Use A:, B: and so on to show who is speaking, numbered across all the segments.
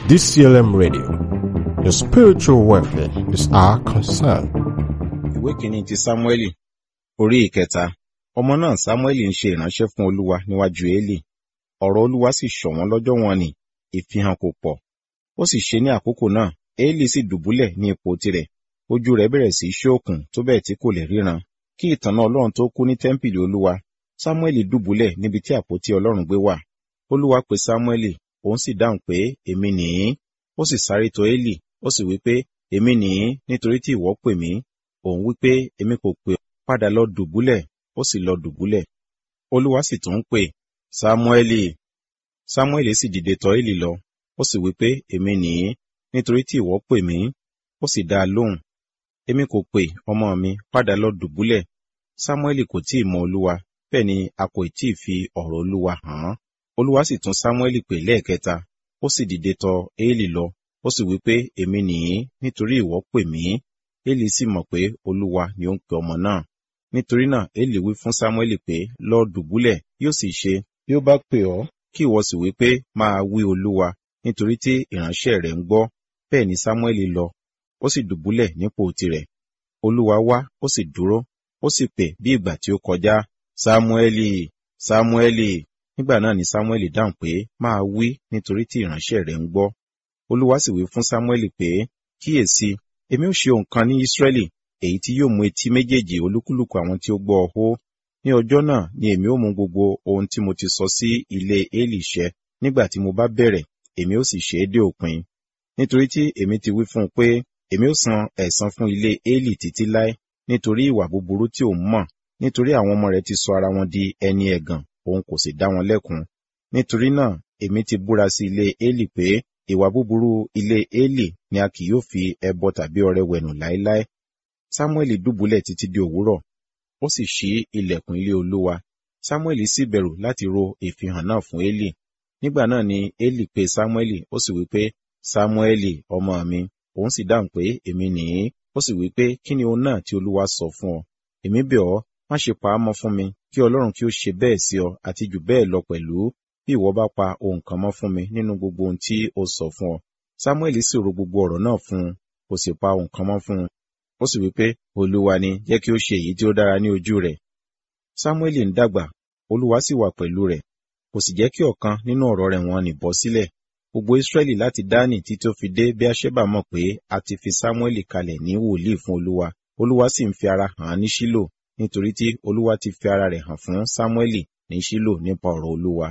A: DCLM Radio. Your spiritual welfare is our concern.
B: Ìwé kìíní ti Sámúẹ́lì, orí ìkẹta. Ọmọ náà Sámúẹ́lì ń ṣe ìránṣẹ́ fún Olúwa níwájú Élì. Ọ̀rọ̀ Olúwa sì ṣọ̀wọ́n lọ́jọ́ wọn ni, ìfihàn kò pọ̀. Ó sì ṣe ní àkókò náà, Élì sì dùbúlẹ̀ ní ipò tirẹ̀. Ojú rẹ̀ bẹ̀rẹ̀ sí í ṣókùn tó bẹ́ẹ̀ tí kò lè ríran. Kí ìtànná Ọlọ́run tó kú ní tẹ́ḿpìlì Olúwa, Sámúẹ́lì dùbúlẹ̀ níbi tí àpótí Ọlọ́run gbé wà. Olúwa pe Sámúẹ́lì, òun sì dáhùn pé, èmi nìyí. Ó sì sáré tọ̀ Élì, ó sì wí pé, èmi nìyí, nítorí tí ìwọ pè mí. Òun wí pé, èmi kò pè ọ́, padà lọ dùbúlẹ̀. Ó sì lọ dùbúlẹ̀. Olúwa sì tún ń pè, Sámúẹ́lì. Sámúẹ́lì sì dìde tọ̀ Élì lọ. Ó sì wí pé, èmi nìyí, nítorí tí ìwọ pè mí. Ó sì dá a lóhùn, èmi kò pè, ọmọ mi, padà lọ dùbúlẹ̀. Sámúẹ́lì kò tíì mọ Olúwa, bẹ́ẹ̀ ni a kò tíì fi ọ̀rọ̀ Olúwa hàn án. Olúwa sì tún Sámúẹ́lì pè lẹ́ẹ̀kẹta. Ó sì dìde tọ̀ Élì lọ. Ó sì wí pé, èmi nìyí, nítorí ìwọ pè mí. Élì sì mọ̀ pé Olúwa ni ó ń pe ọmọ náà. Nítorí náà Élì wí fún Sámúẹ́lì pé, lọ dùbúlẹ̀, yóò sì ṣe, bí ó bá pè ọ́, kí ìwọ sì wí pé, máa wí Olúwa, nítorí tí ìránṣẹ́ rẹ̀ ń gbọ́. Bẹ́ẹ̀ ni Sámúẹ́lì lọ, ó sì dùbúlẹ̀ nípò tirẹ̀. Olúwa wá, ó sì dúró, ó sì pè bí ìgbà tí ó kọjá, Sámúẹ́lì, Sámúẹ́lì. Nígbà náà ni Sámúẹ́lì dáhùn pé, máa wí, nítorí tí ìránṣẹ́ rẹ̀ ń gbọ́. Olúwa sì wí fún Sámúẹ́lì pé, kíyèsí, èmi ó ṣe ohun kan ní Ísírẹ́lì, èyí tí yóò mú etí méjèèjì olúkúlùkù àwọn tí ó gbọ́ ọ hó. Ní ọjọ́ náà ni èmi ó mú gbogbo ohun tí mo ti sọ sí ilé Élì ṣẹ. Nígbà tí mo bá bẹ̀rẹ̀, èmi ó sì ṣe é dé òpin. Nítorí tí èmi ti wí fún un pé, èmi ó san ẹ̀san fún ilé Élì títí láé, nítorí ìwà búburú tí òun mọ̀, nítorí àwọn ọmọ rẹ̀ ti sọ ara wọn di ẹni ẹ̀gàn, òun kò sì dá wọn lẹ́kun. Nítorí náà, èmi ti búra sí ilé Élì pé, ìwà búburú ilé Élì ni a kì yóò fi ẹbọ tàbí ọrẹ wẹ̀nù láéláé. Sámúẹ́lì dùbúlẹ̀ títí di òwúrọ̀, ó sì ṣí ilẹ̀kùn ilé Olúwa. Sámúẹ́lì sì bẹ̀rù láti ro ìfihàn náà fún Élì. Nígbà náà ni Élì pe Sámúẹ́lì, ó sì wí pé, Sámúẹ́lì, ọmọ mi. Òun sì dáhùn pé, èmi nìyí. Ó sì wí pé, kí ni ohun náà tí Olúwa sọ fún ọ? Èmi bẹ̀ ọ́, má ṣe pa á mọ́ fún mi, kí Ọlọ́run kí ó ṣe bẹ́ẹ̀ sí ọ, àti jù bẹ́ẹ̀ lọ pẹ̀lú, bí ìwọ bá pa ohun kan mọ́ fún mi nínú gbogbo ohun tí ó sọ fún ọ. Sámúẹ́lì sì ro gbogbo ọ̀rọ̀ náà fún un, kò sì pa ohun kan mọ́ fún un. Ó sì wí pé, Olúwa ni, jẹ́ kí ó ṣe èyí tí ó dára ní ojú rẹ̀. Sámúẹ́lì ń dàgbà, Olúwa sì wà pẹ̀lú rẹ̀, kò sì jẹ́ kí ọ̀kan nínú ọ̀rọ̀ rẹ̀ wọn nì bọ́ sílẹ̀. Gbogbo Ísírẹ́lì láti Dánì títí ó fi dé Beerṣeba mọ̀ pé a ti fi Sámúẹ́lì kalẹ̀ ní wòlíì fún Olúwa. Olúwa sì ń fi ara hàn án ní Ṣílò, nítorí tí Olúwa ti fi ara rẹ̀ hàn fún Sámúẹ́lì ní Ṣílò nípa ọ̀rọ̀ Olúwa.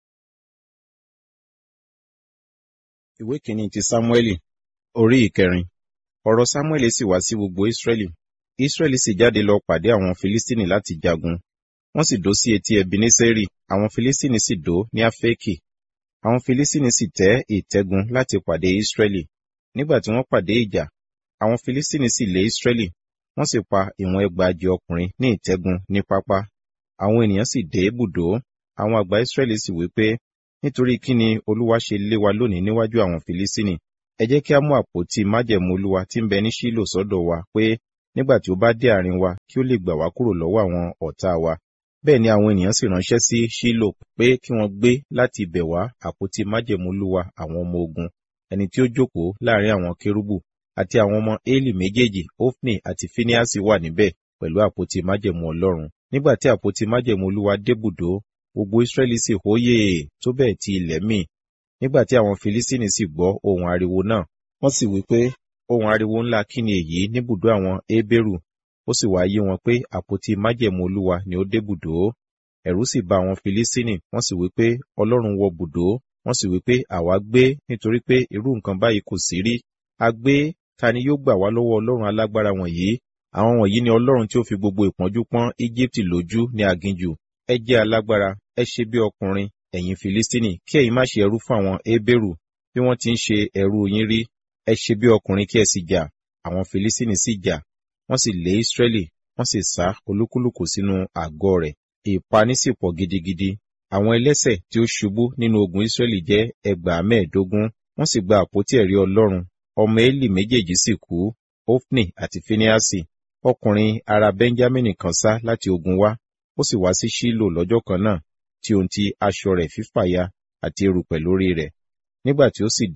B: Ìwé kìíní ti Sámúẹ́lì, orí ìkẹrin. Ọ̀rọ̀ Sámúẹ́lì sì wá sí gbogbo Ísírẹ́lì. Ísírẹ́lì sì jáde lọ pàdé àwọn Filistini láti jagun. Wọ́n sì dó sí etí Ebeneseri, àwọn Filistini sì dó ní Afeki. Àwọn Filistini sì tẹ́ ìtẹ́gun láti pàdé Ísírẹ́lì. Nígbà tí wọ́n pàdé ìjà, àwọn Filistini sì lé Ísírẹ́lì, wọ́n sì pa ìwọ̀n 1,000 ọkùnrin ní ìtẹ́gun ní pápá. Àwọn ènìyàn sì dé ibùdó. Àwọn àgbà Ísírẹ́lì sì wí pé, nítorí kí ni Olúwa ṣe lé wa lónìí níwájú àwọn Filistini? Ẹ jẹ́ kí a mú àpótí májẹ̀mú Olúwa tí ń bẹ ní Ṣílò sọ́dọ̀ wa, pé nígbà tí ó bá dé àárín wa, kí ó lè gbà wá kúrò lọ́wọ́ àwọn ọ̀tá wa. Bẹ́ẹ̀ ni àwọn ènìyàn sì ránṣẹ́ sí Ṣílò pé kí wọ́n gbé láti ibẹ̀ wá àpótí májẹ̀mú Olúwa àwọn ọmọ ogun, ẹni tí ó jókòó láàrin àwọn kérúbù, àti àwọn ọmọ Élì méjèèjì, Ofni àti Fíníásì wà níbẹ̀ pẹ̀lú àpótí májẹ̀mú Ọlọ́run. Nígbà tí àpótí májẹ̀mú Olúwa débùdó, gbogbo Ísírẹ́lì sì hóyè tó bẹ́ẹ̀ tí ilẹ̀ mì. Nígbà tí àwọn Filistini sì gbọ́ ohun ariwo náà, wọ́n sì wí pé, ohun ariwo ńlá kí ni èyí níbùdó àwọn Hébérù? Ó sì wá yé wọn pé àpótí májẹ̀mú Olúwa ni ó débùdó. Ẹ̀rù sì bà àwọn Filistini, wọ́n sì wí pé, Ọlọ́run wọ bùdó. Wọ́n sì wí pé, àwa gbé, nítorí pé irú nǹkan báyìí kò sí rí. A gbé, ta ni yóò gbà wá lọ́wọ́ Ọlọ́run alágbára wọ̀nyí? Àwọn wọ̀nyí ni Ọlọ́run tí ó fi gbogbo ìpọ́njú pọ́n Íjíbítì lójú ní aginjù. Ẹ jẹ́ alágbára, ẹ ṣe bí ọkùnrin, ẹ̀yin Filistini, kí ẹ̀yin má ṣe ẹrú fún àwọn Hébérù, bí wọ́n ti ń ṣe ẹrú yín rí. Ẹ ṣe bí ọkùnrin kí ẹ sì jà. Àwọn Filistini sì jà, wọ́n sì lé Ísírẹ́lì, wọ́n sì sá olúkúlùkù sínú àgọ́ rẹ̀. Ìpaní sì pọ̀ gidigidi. Àwọn ẹlẹ́ṣẹ̀ tí ó ṣubú nínú ogun Ísírẹ́lì jẹ́ 15,000. Wọ́n sì gba àpótí ẹ̀rí Ọlọ́run. Ọmọ Élì méjèèjì sì kú, Ofni àti Fíníásì. Ọkùnrin ará Bẹ́ńjámínì kan sá láti ogun wá, ó sì wá sí Ṣílò lọ́jọ́ kan náà, tí ohun ti aṣọ rẹ̀ fífàya àti erùpẹ̀ lórí rẹ̀. Nígbà tí ó sì dé,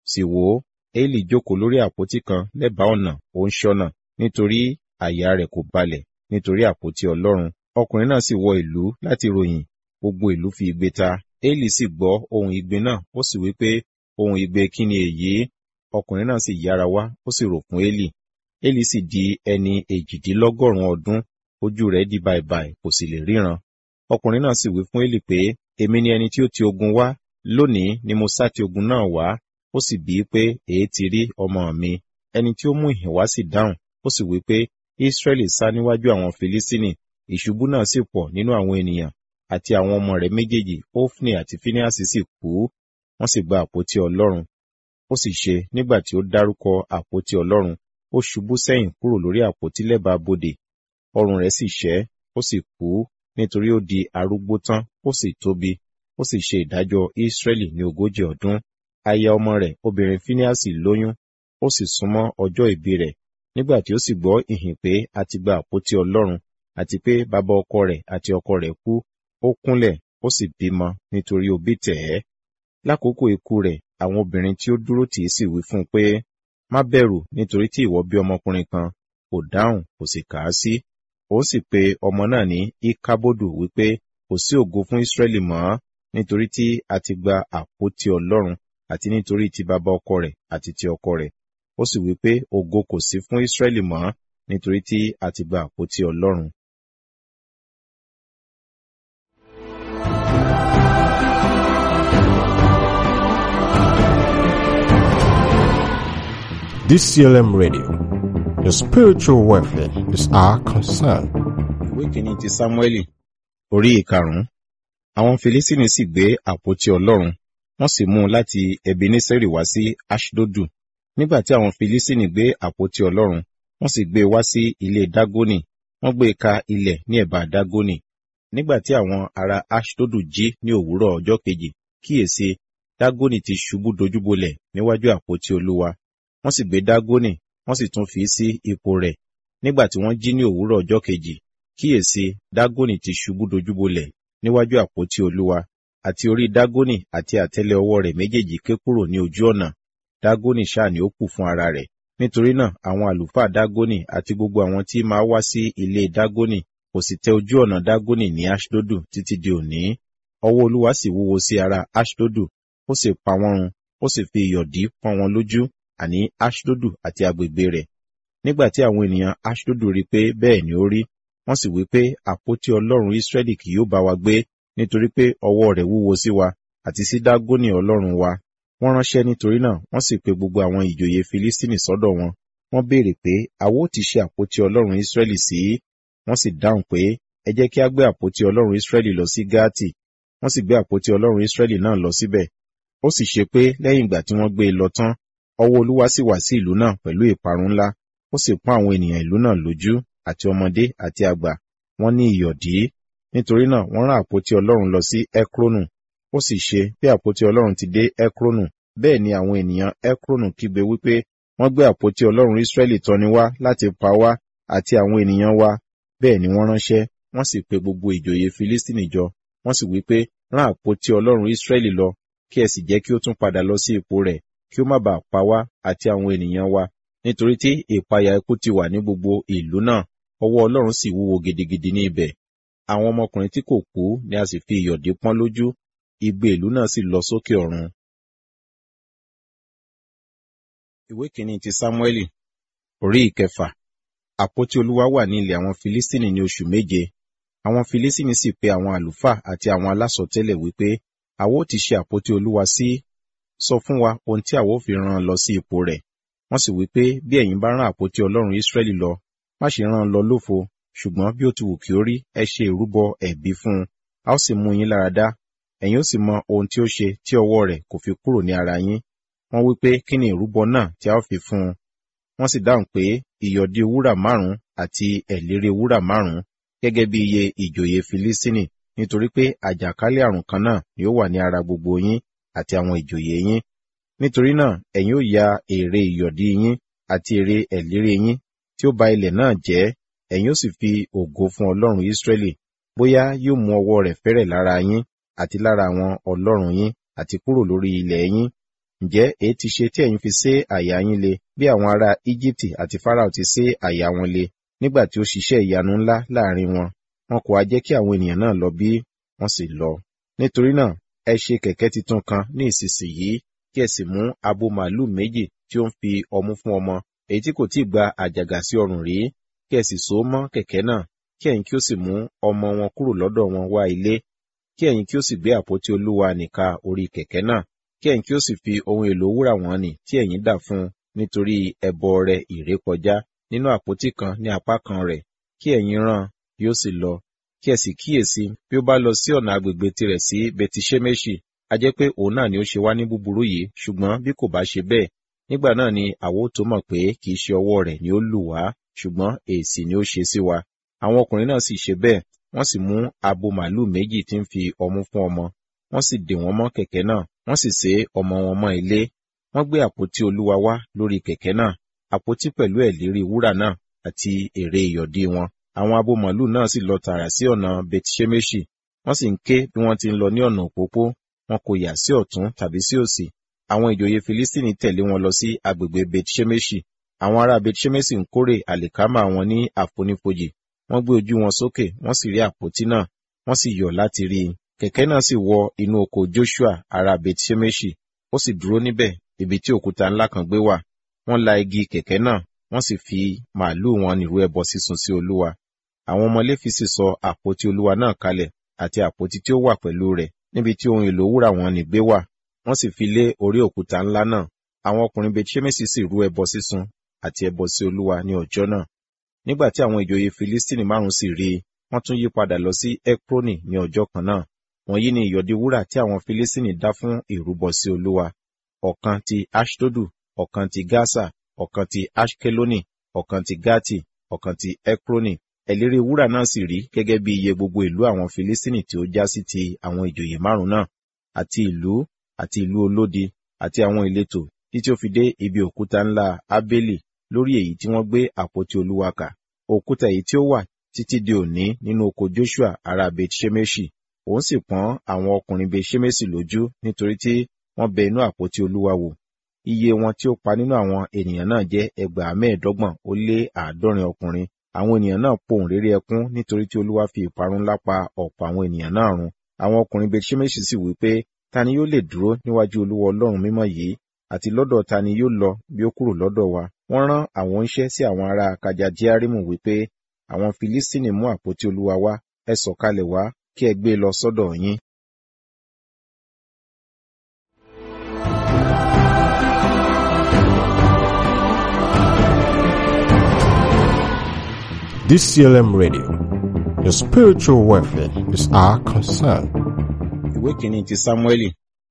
B: Sì wò ó, Eli jókòó lórí àpótí kan lẹ́bàá ọ̀nà, ó ń ṣọ́nà, nítorí àyà rẹ̀ kò balẹ̀ nítorí àpótí Ọlọ́run. Ọkùnrin náà sì wọ ìlú láti ròyìn, gbogbo ìlú fi igbe ta. Eli sì gbọ́ ohùn igbe náà, ó sì wí pé, ohùn igbe kí ni èyí? Ọkùnrin náà sì yára wá, ó sì rò fún Eli. Eli sì di ẹni 18 ọdún, ojú rẹ̀ di bàìbàì, kò sì lè ríran. Ọkùnrin náà sì wí fún Eli pé, èmi ni ẹni tí ó ti ogun wá, lónìí ni mo sá ti ogun náà wá. Ó sì bí i pé, èé ti rí ọmọ mi? Ẹni tí ó mú ìhìn wá sì dáhùn, ó sì wí pé, Israẹli sá níwájú àwọn Filistini, ìṣubú náà sì pọ̀ nínú àwọn ènìyàn, àti àwọn ọmọ rẹ̀ méjèèjì, Ofni àti Finehasi sì kú, wọ́n sì gba àpótí Ọlọ́run. Ó sì ṣe, nígbà tí ó dárúkọ àpótí Ọlọ́run, ó ṣubú sẹ́yìn kúrò lórí àpótí lẹ́bàá bodè, ọrùn rẹ̀ sì ṣẹ́, ó sì kú, nítorí ó di arúgbó tán, ó sì tóbi, ó sì ṣe ìdájọ́ Israẹli ní 40 ọdún. Aya ọmọ rẹ̀ obìnrin Finehasi lóyún, ó sì súnmọ́ ọjọ́ ìbí rẹ̀, nígbà tí ó sì gbọ́ ìhìn pé a ti gba àpótí Ọlọ́run, àti pé bàbá ọkọ rẹ̀ àti ọkọ rẹ̀ kú, ó kúnlẹ̀, ó sì bímọ nítorí obi tẹ̀ ẹ́. Lákòókò ikú rẹ̀, àwọn obìnrin tí ó dúró tì í sì wí fún un pé, má bẹ̀rù, nítorí tí ìwọ bí ọmọkùnrin kan. Kò dáhùn, kò sì kà á sí. Ó sì pe ọmọ náà ní Ikabodu wípé, kò sí ògo fún Israẹli mọ́, nítorí tí a ti gba àpótí Ọlọ́run, àti nítorí ti bàbá ọkọ rẹ̀ àti ti ọkọ rẹ̀. Ó sì wí pé ògo kò sí fún Israẹli mọ́, nítorí tí a ti gba àpótí Ọlọ́run.
A: DCLM Radio. Your spiritual welfare is our concern.
B: Ìwé kìíní ti Sámúẹ́lì, orí ìkarùn-ún. Àwọn Filistini sì gbé àpótí Ọlọ́run, wọ́n sì mú un láti Ebeneseri wá sí Aṣdodu. Nígbà tí àwọn Filistini gbé àpótí Ọlọ́run, wọ́n sì gbé e wá sí ilé Dágónì, wọ́n gbé e ka ilẹ̀ ní ẹ̀bá Dágónì. Nígbà tí àwọn ará Aṣdodu jí ní òwúrọ̀ ọjọ́ kejì, kíyèsí, Dágónì ti ṣubú dojúbolẹ̀ níwájú àpótí Olúwa. Wọ́n sì gbé Dágónì, wọ́n sì tún fi sí ipò rẹ̀. Nígbà tí wọ́n jí ní òwúrọ̀ ọjọ́ kejì, kíyèsí, Dágónì ti ṣubú dojúbolẹ̀ níwájú àpótí Olúwa, àti orí Dágónì àti àtẹ́lẹ̀ ọwọ́ rẹ̀ méjèèjì ké kúrò ní ojú ọ̀nà. Dágónì ṣáà ni ó kù fún ara rẹ̀. Nítorí náà, àwọn àlùfáà Dágónì àti gbogbo àwọn tí máa wá sí ilé Dágónì kò sì tẹ ojú ọ̀nà Dágónì ní Aṣdodu títí di òní. Ọwọ́ Olúwa sì wúwo sí ará Aṣdodu, ó sì pa wọ́n run, ó sì fi ìyọ̀dí pọ́n wọn lójú, àní Aṣdodu àti agbègbè rẹ̀. Nígbà tí àwọn ènìyàn Aṣdodu rí pé bẹ́ẹ̀ ni ó rí, wọ́n sì wí pé àpótí Ọlọ́run Israẹli kì yóò bá wa gbé, nítorí pé ọwọ́ rẹ̀ wúwo sí wa àti sí Dágónì Ọlọ́run wa. Wọ́n ránṣẹ́ nítorí náà, wọ́n sì pe gbogbo àwọn ìjòyè Filistini sọ́dọ̀ wọn. Wọ́n béèrè pé, àwa ó ti ṣe àpótí Ọlọ́run Israẹli sí? Wọ́n sì dáhùn pé, ẹ jẹ́ kí a gbé àpótí Ọlọ́run Israẹli lọ sí Gáàtì. Wọ́n sì gbé àpótí Ọlọ́run Israẹli náà lọ síbẹ̀. Ó sì ṣe pé lẹ́yìn ìgbà tí wọ́n gbé e lọ tán, ọwọ́ Olúwa sì wá sí ìlú náà pẹ̀lú ìparun ńlá, ó sì pọ́n àwọn ènìyàn ìlú náà lójú, àti ọmọdé àti àgbà, wọ́n ní ìyọ̀dí. Nítorí náà wọ́n rán àpótí Ọlọ́run lọ sí Ekronu. Ó sì ṣe bí àpótí Ọlọ́run ti dé Ekronu, bẹ́ẹ̀ ni àwọn ènìyàn Ekronu kígbe wípé, wọ́n gbé àpótí Ọlọ́run Israẹli tọni wá láti pa wá àti àwọn ènìyàn wa. Bẹ́ẹ̀ ni wọ́n ránṣẹ́, wọ́n sì pe gbogbo ìjòyè Filistini jọ, wọ́n sì wípé, rán àpótí Ọlọ́run Israẹli lọ, kí ẹ sì jẹ́ kí ó tún padà lọ sí ipò rẹ̀, kí ó má baà pa wá àti àwọn ènìyàn wa, nítorí tí ìpayà ikú ti wà ní gbogbo ìlú náà, ọwọ́ Ọlọ́run sì wúwo gidigidi ní ibẹ̀. Àwọn ọmọkùnrin tí kò kú ni a sì fi ìyọ̀dí pọ́n lójú, igbe ìlú náà sì lọ sókè ọ̀run. Ìwé kìíní ti Sámúẹ́lì, orí ìkẹfà. Àpótí Olúwa wà ní ilẹ̀ àwọn Filistini ní oṣù 7. Àwọn Filistini sì pe àwọn àlùfáà àti àwọn alásọtẹ́lẹ̀ wípé, àwa ó ti ṣe àpótí Olúwa sí? Sọ fún wa ohun tí àwa ó fi rán lọ sí ipò rẹ̀. Wọ́n sì wípé, bí ẹ̀yin bá rán àpótí Ọlọ́run Israẹli lọ, má ṣe rán lọ lófo, ṣùgbọ́n bí ó ti wù kí ó rí, ẹ ṣe ìrúbọ ẹ̀bí fún un, a ó sì mú yín lára dá. Ẹ̀yin ó sì mọ ohun tí ó ṣe tí ọwọ́ rẹ̀ kò fi kúrò ní ara yín. Wọ́n wípé, kí ni ìrúbọ náà tí a ó fi fún un? Wọ́n sì dáhùn pé, ìyọ̀dí wúrà 5 àti ẹ̀lérè wúrà 5, gẹ́gẹ́ bí iye ìjòyè Filistini, nítorí pé àjàkálẹ̀ àrùn kan náà ni ó wà ní ara gbogbo yín àti àwọn ìjòyè yín. Nítorí náà, ẹ̀yin ó ya èrè ìyọ̀dí yín àti èrè ẹ̀lérè yín tí ó ba ilẹ̀ náà jẹ́, ẹ̀yin ó sì fi ògo fún Ọlọ́run Israẹli, bóyá yóò mú ọwọ́ rẹ̀ fẹ́rẹ̀ lára yín àti lára àwọn ọlọ́run yín àti kúrò lórí ilẹ̀ yín. Ǹjẹ́ èé ti ṣe tí ẹ̀yin fi sé àyà yín le bí àwọn ará Íjíbítì àti Fáráò ti sé àyà wọn le nígbà tí ó ṣiṣẹ́ ìyanu ńlá láàrin wọn? Wọn kò ha jẹ́ kí àwọn ènìyàn náà lọ bí? Wọ́n sì lọ. Nítorí náà, ẹ ṣe kẹ̀kẹ́ titun kan ní ìsinsìnyí, kí ẹ sì mú abo màlúù méjì tí ó ń fi ọmú fún ọmọ, èyí tí kò tí ì gba àjàgà sí ọrùn rí, kí ẹ sì so ó mọ́ kẹ̀kẹ́ náà, kí ẹ̀yin kí ó sì mú ọmọ wọn kúrò lọ́dọ̀ wọn wá ilé, kí ẹ̀yin kí ó sì gbé àpótí Olúwa nìka orí kẹ̀kẹ́ náà, kí ẹ̀yin kí ó sì fi ohun èlò wúrà wọn nì tí ẹ̀yin dà fún un nítorí ẹbọ rẹ ìrékọjá nínú àpótí kan ní apá kan rẹ̀, kí ẹ̀yin rán yóò sì lọ. Kí ẹ sì kíyèsí, bí ó bá lọ sí ọ̀nà agbègbè tirẹ̀ sí Beti-Ṣemeṣi, a jẹ́ pé òun náà ni ó ṣe wá ní búburú yìí, ṣùgbọ́n bí kò bá ṣe bẹ́ẹ̀, nígbà náà ni àwa ó tó mọ̀ pé kì í ṣe ọwọ́ rẹ̀ ni ó lù wá, ṣùgbọ́n èsì ni ó ṣe sí wa. Àwọn ọkùnrin náà sì ṣe bẹ́ẹ̀, wọ́n sì mú abo màlúù méjì tí ń fi ọmú fún ọmọ, wọ́n sì dè wọ́n mọ́ kẹ̀kẹ́ náà, wọ́n sì sé ọmọ wọn mọ́ ilé. Wọ́n gbé àpótí Olúwa wá lórí kẹ̀kẹ́ náà, àpótí pẹ̀lú ẹ̀lérí wúrà náà àti ère ìyọ̀dí wọn. Àwọn abo màlúù náà sì lọ tààrà sí ọ̀nà Beti-Ṣemeṣi, wọ́n sì ń ké bí wọ́n ti ń lọ ní ọ̀nà òpópó, wọn kò yà sí ọ̀tún tàbí sí òsì. Àwọn ìjòyè Filistini tẹ̀lé wọn lọ sí agbègbè Beti-Ṣemeṣi. Àwọn ará Beti-Ṣemeṣi ń kórè àlìkámà wọn ní àfonífojì. Wọ́n gbé ojú wọn sókè, wọ́n sì rí àpótí náà, wọ́n sì yọ̀ láti rí i. Kẹ̀kẹ́ náà sì wọ inú oko Joṣua ará Beti-Ṣemeṣi, ó sì dúró níbẹ̀, ibi tí òkúta ńlá kan gbé wà. Wọ́n la igi kẹ̀kẹ́ náà, wọ́n sì fi màlúù wọn nírú ẹbọ sísun sí Olúwa. Àwọn ọmọ Léfì sì sọ àpótí Olúwa náà kalẹ̀ àti àpótí tí ó wà pẹ̀lú rẹ̀ níbi tí ohun èlò wúrà wọn nì gbé wà. Wọ́n sì fi lé orí òkúta ńlá náà. Àwọn ọkùnrin Beti-Ṣemeṣi sì rú ẹbọ sísun àti ẹbọ sí Olúwa ní ọjọ́ náà. Nígbà tí àwọn ìjòyè Filistini 5 sì rí i, wọ́n tún yí padà lọ sí Ekroni ní ọjọ́ kan náà. Wọ̀nyí ni ìyọ̀dí wúrà tí àwọn Filistini dá fún ìrúbọ sí Olúwa: ọ̀kan ti Aṣdodu, ọ̀kan ti Gasa, ọ̀kan ti Aṣkeloni, ọ̀kan ti Gati, ọ̀kan ti Ekroni. Ẹ̀lérí wúrà náà sì rí gẹ́gẹ́ bí iye gbogbo ìlú àwọn Filistini tí ó já sí ti àwọn ìjòyè 5 náà, àti ìlú olódi, àti àwọn ìletò, títí ó fi dé ibi òkúta ńlá Abeli, lórí èyí tí wọ́n gbé àpótí Olúwa kà. Òkúta èyí tí ó wà títí di òní nínú oko Joṣua ará Beti-Ṣemeṣi. Òun sì pọ́n àwọn ọkùnrin Beti-Ṣemeṣi lójú nítorí tí wọ́n bẹ inú àpótí Olúwa wò. Iye wọn tí ó pa nínú àwọn ènìyàn náà jẹ́ 25,700 ọkùnrin. Àwọn ènìyàn náà pohùn réré ẹkún nítorí tí Olúwa fi ìparun ńlá pa ọ̀pọ̀ àwọn ènìyàn náà run. Àwọn ọkùnrin Beti-Ṣemeṣi sì wí pé, ta ni yóò lè dúró níwájú Olúwa Ọlọ́run mímọ́ yìí? Àti lọ́dọ̀ ta ni yóò lọ bí ó kúrò lọ́dọ̀ wa? Wọ́n rán àwọn oníṣẹ́ sí àwọn ará Kiriati-Jearimu wí pé, àwọn Filistini mú àpótí Olúwa wá, ẹ sọ̀kalẹ̀ wá, kí ẹ gbé e lọ sọ́dọ̀ yín.
A: DCLM Radio. Your spiritual welfare is our concern.
B: Ìwé kìíní ti Sámúẹ́lì,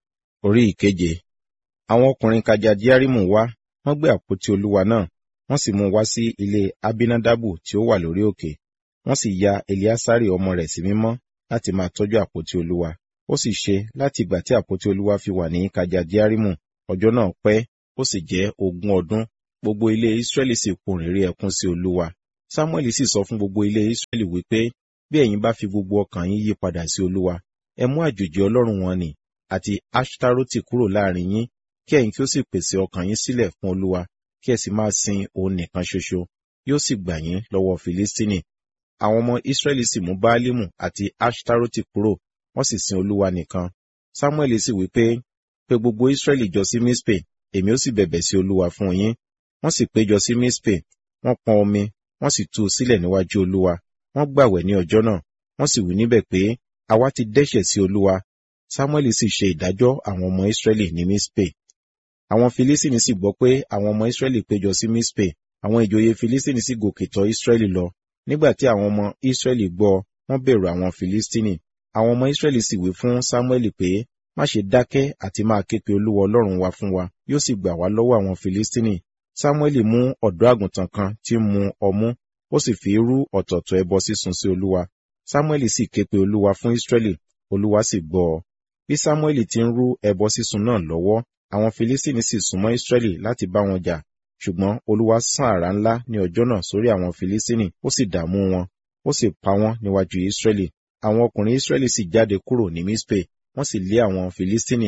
B: orí ìkeje. Àwọn ọkùnrin Kiriati-Jearimu wá, wọ́n gbé àpótí Olúwa náà, wọ́n sì mú wá sí ilé Abinadabu tí ó wà lórí òkè. Wọ́n sì ya Eleasari ọmọ rẹ̀ sí mímọ́ láti máa tọ́jú àpótí Olúwa. Ó sì ṣe láti ìgbà tí àpótí Olúwa fi wà ní Kiriati-Jearimu, ọjọ́ náà pẹ́, ó sì jẹ́ 20 ọdún. Gbogbo ilé Israẹli sì pohùn réré ẹkún sí Olúwa. Sámúẹ́lì sì sọ fún gbogbo ilé Israẹli wípé, bí ẹ̀yin bá fi gbogbo ọkàn yín yí padà sí Olúwa, ẹ mú àjòjì ọlọ́run wọn nì àti Aṣtaroti kúrò láàrin yín, kí ẹ̀yin kí ó sì pèsè ọkàn yín sílẹ̀ fún Olúwa, kí ẹ sì máa sin òun nìkan ṣoṣo, yóò sì gbà yín lọ́wọ́ Filistini. Àwọn ọmọ Israẹli sì mú Baalimu àti Aṣtaroti kúrò, wọ́n sì sin Olúwa nìkan. Sámúẹ́lì sì wí pé, pé gbogbo Israẹli jọ sí Mispe, èmi ó sì bẹ̀bẹ̀ sí Olúwa fún yín. Wọ́n sì péjọ sí Mispe, wọ́n pọn omi, wọ́n sì tú u sílẹ̀ níwájú Olúwa. Wọ́n gbààwẹ̀ ní ọjọ́ náà, wọ́n sì wí níbẹ̀ pé, àwa ti dẹ́ṣẹ̀ sí Olúwa. Sámúẹ́lì sì ṣe ìdájọ́ àwọn ọmọ Israẹli ní Mispe. Àwọn Filistini sì gbọ́ pé àwọn ọmọ Israẹli péjọ sí Mispe. Àwọn ìjòyè Filistini sì gòkè tọ̀ Israẹli lọ. Nígbà tí àwọn ọmọ Israẹli gbọ́, wọ́n bẹ̀rù àwọn Filistini. Àwọn ọmọ Israẹli sì wí fún Sámúẹ́lì pé, má ṣe dákẹ́ àti máa ké pe Olúwa Ọlọ́run wa fún wa, yóò sì gbà wá lọ́wọ́ àwọn Filistini. Sámúẹ́lì mú ọ̀dọ́ àgùntàn kan tí ń mu ọmú, ó sì fi rú ọ̀tọ̀ọ̀tọ̀ ẹbọ sísun sí Olúwa. Sámúẹ́lì sì ké pe Olúwa fún Israẹli, Olúwa sì gbọ́ ọ. Bí Sámúẹ́lì ti ń rú ẹbọ sísun náà lọ́wọ́, àwọn Filistini sì súnmọ́ Israẹli láti bá wọn jà, ṣùgbọ́n Olúwa sán àrá ńlá ní ọjọ́ náà sórí àwọn Filistini, ó sì dààmú wọn, ó sì pa wọ́n níwájú Israẹli. Àwọn ọkùnrin Israẹli sì jáde kúrò ní Mispe, wọ́n sì lé àwọn Filistini,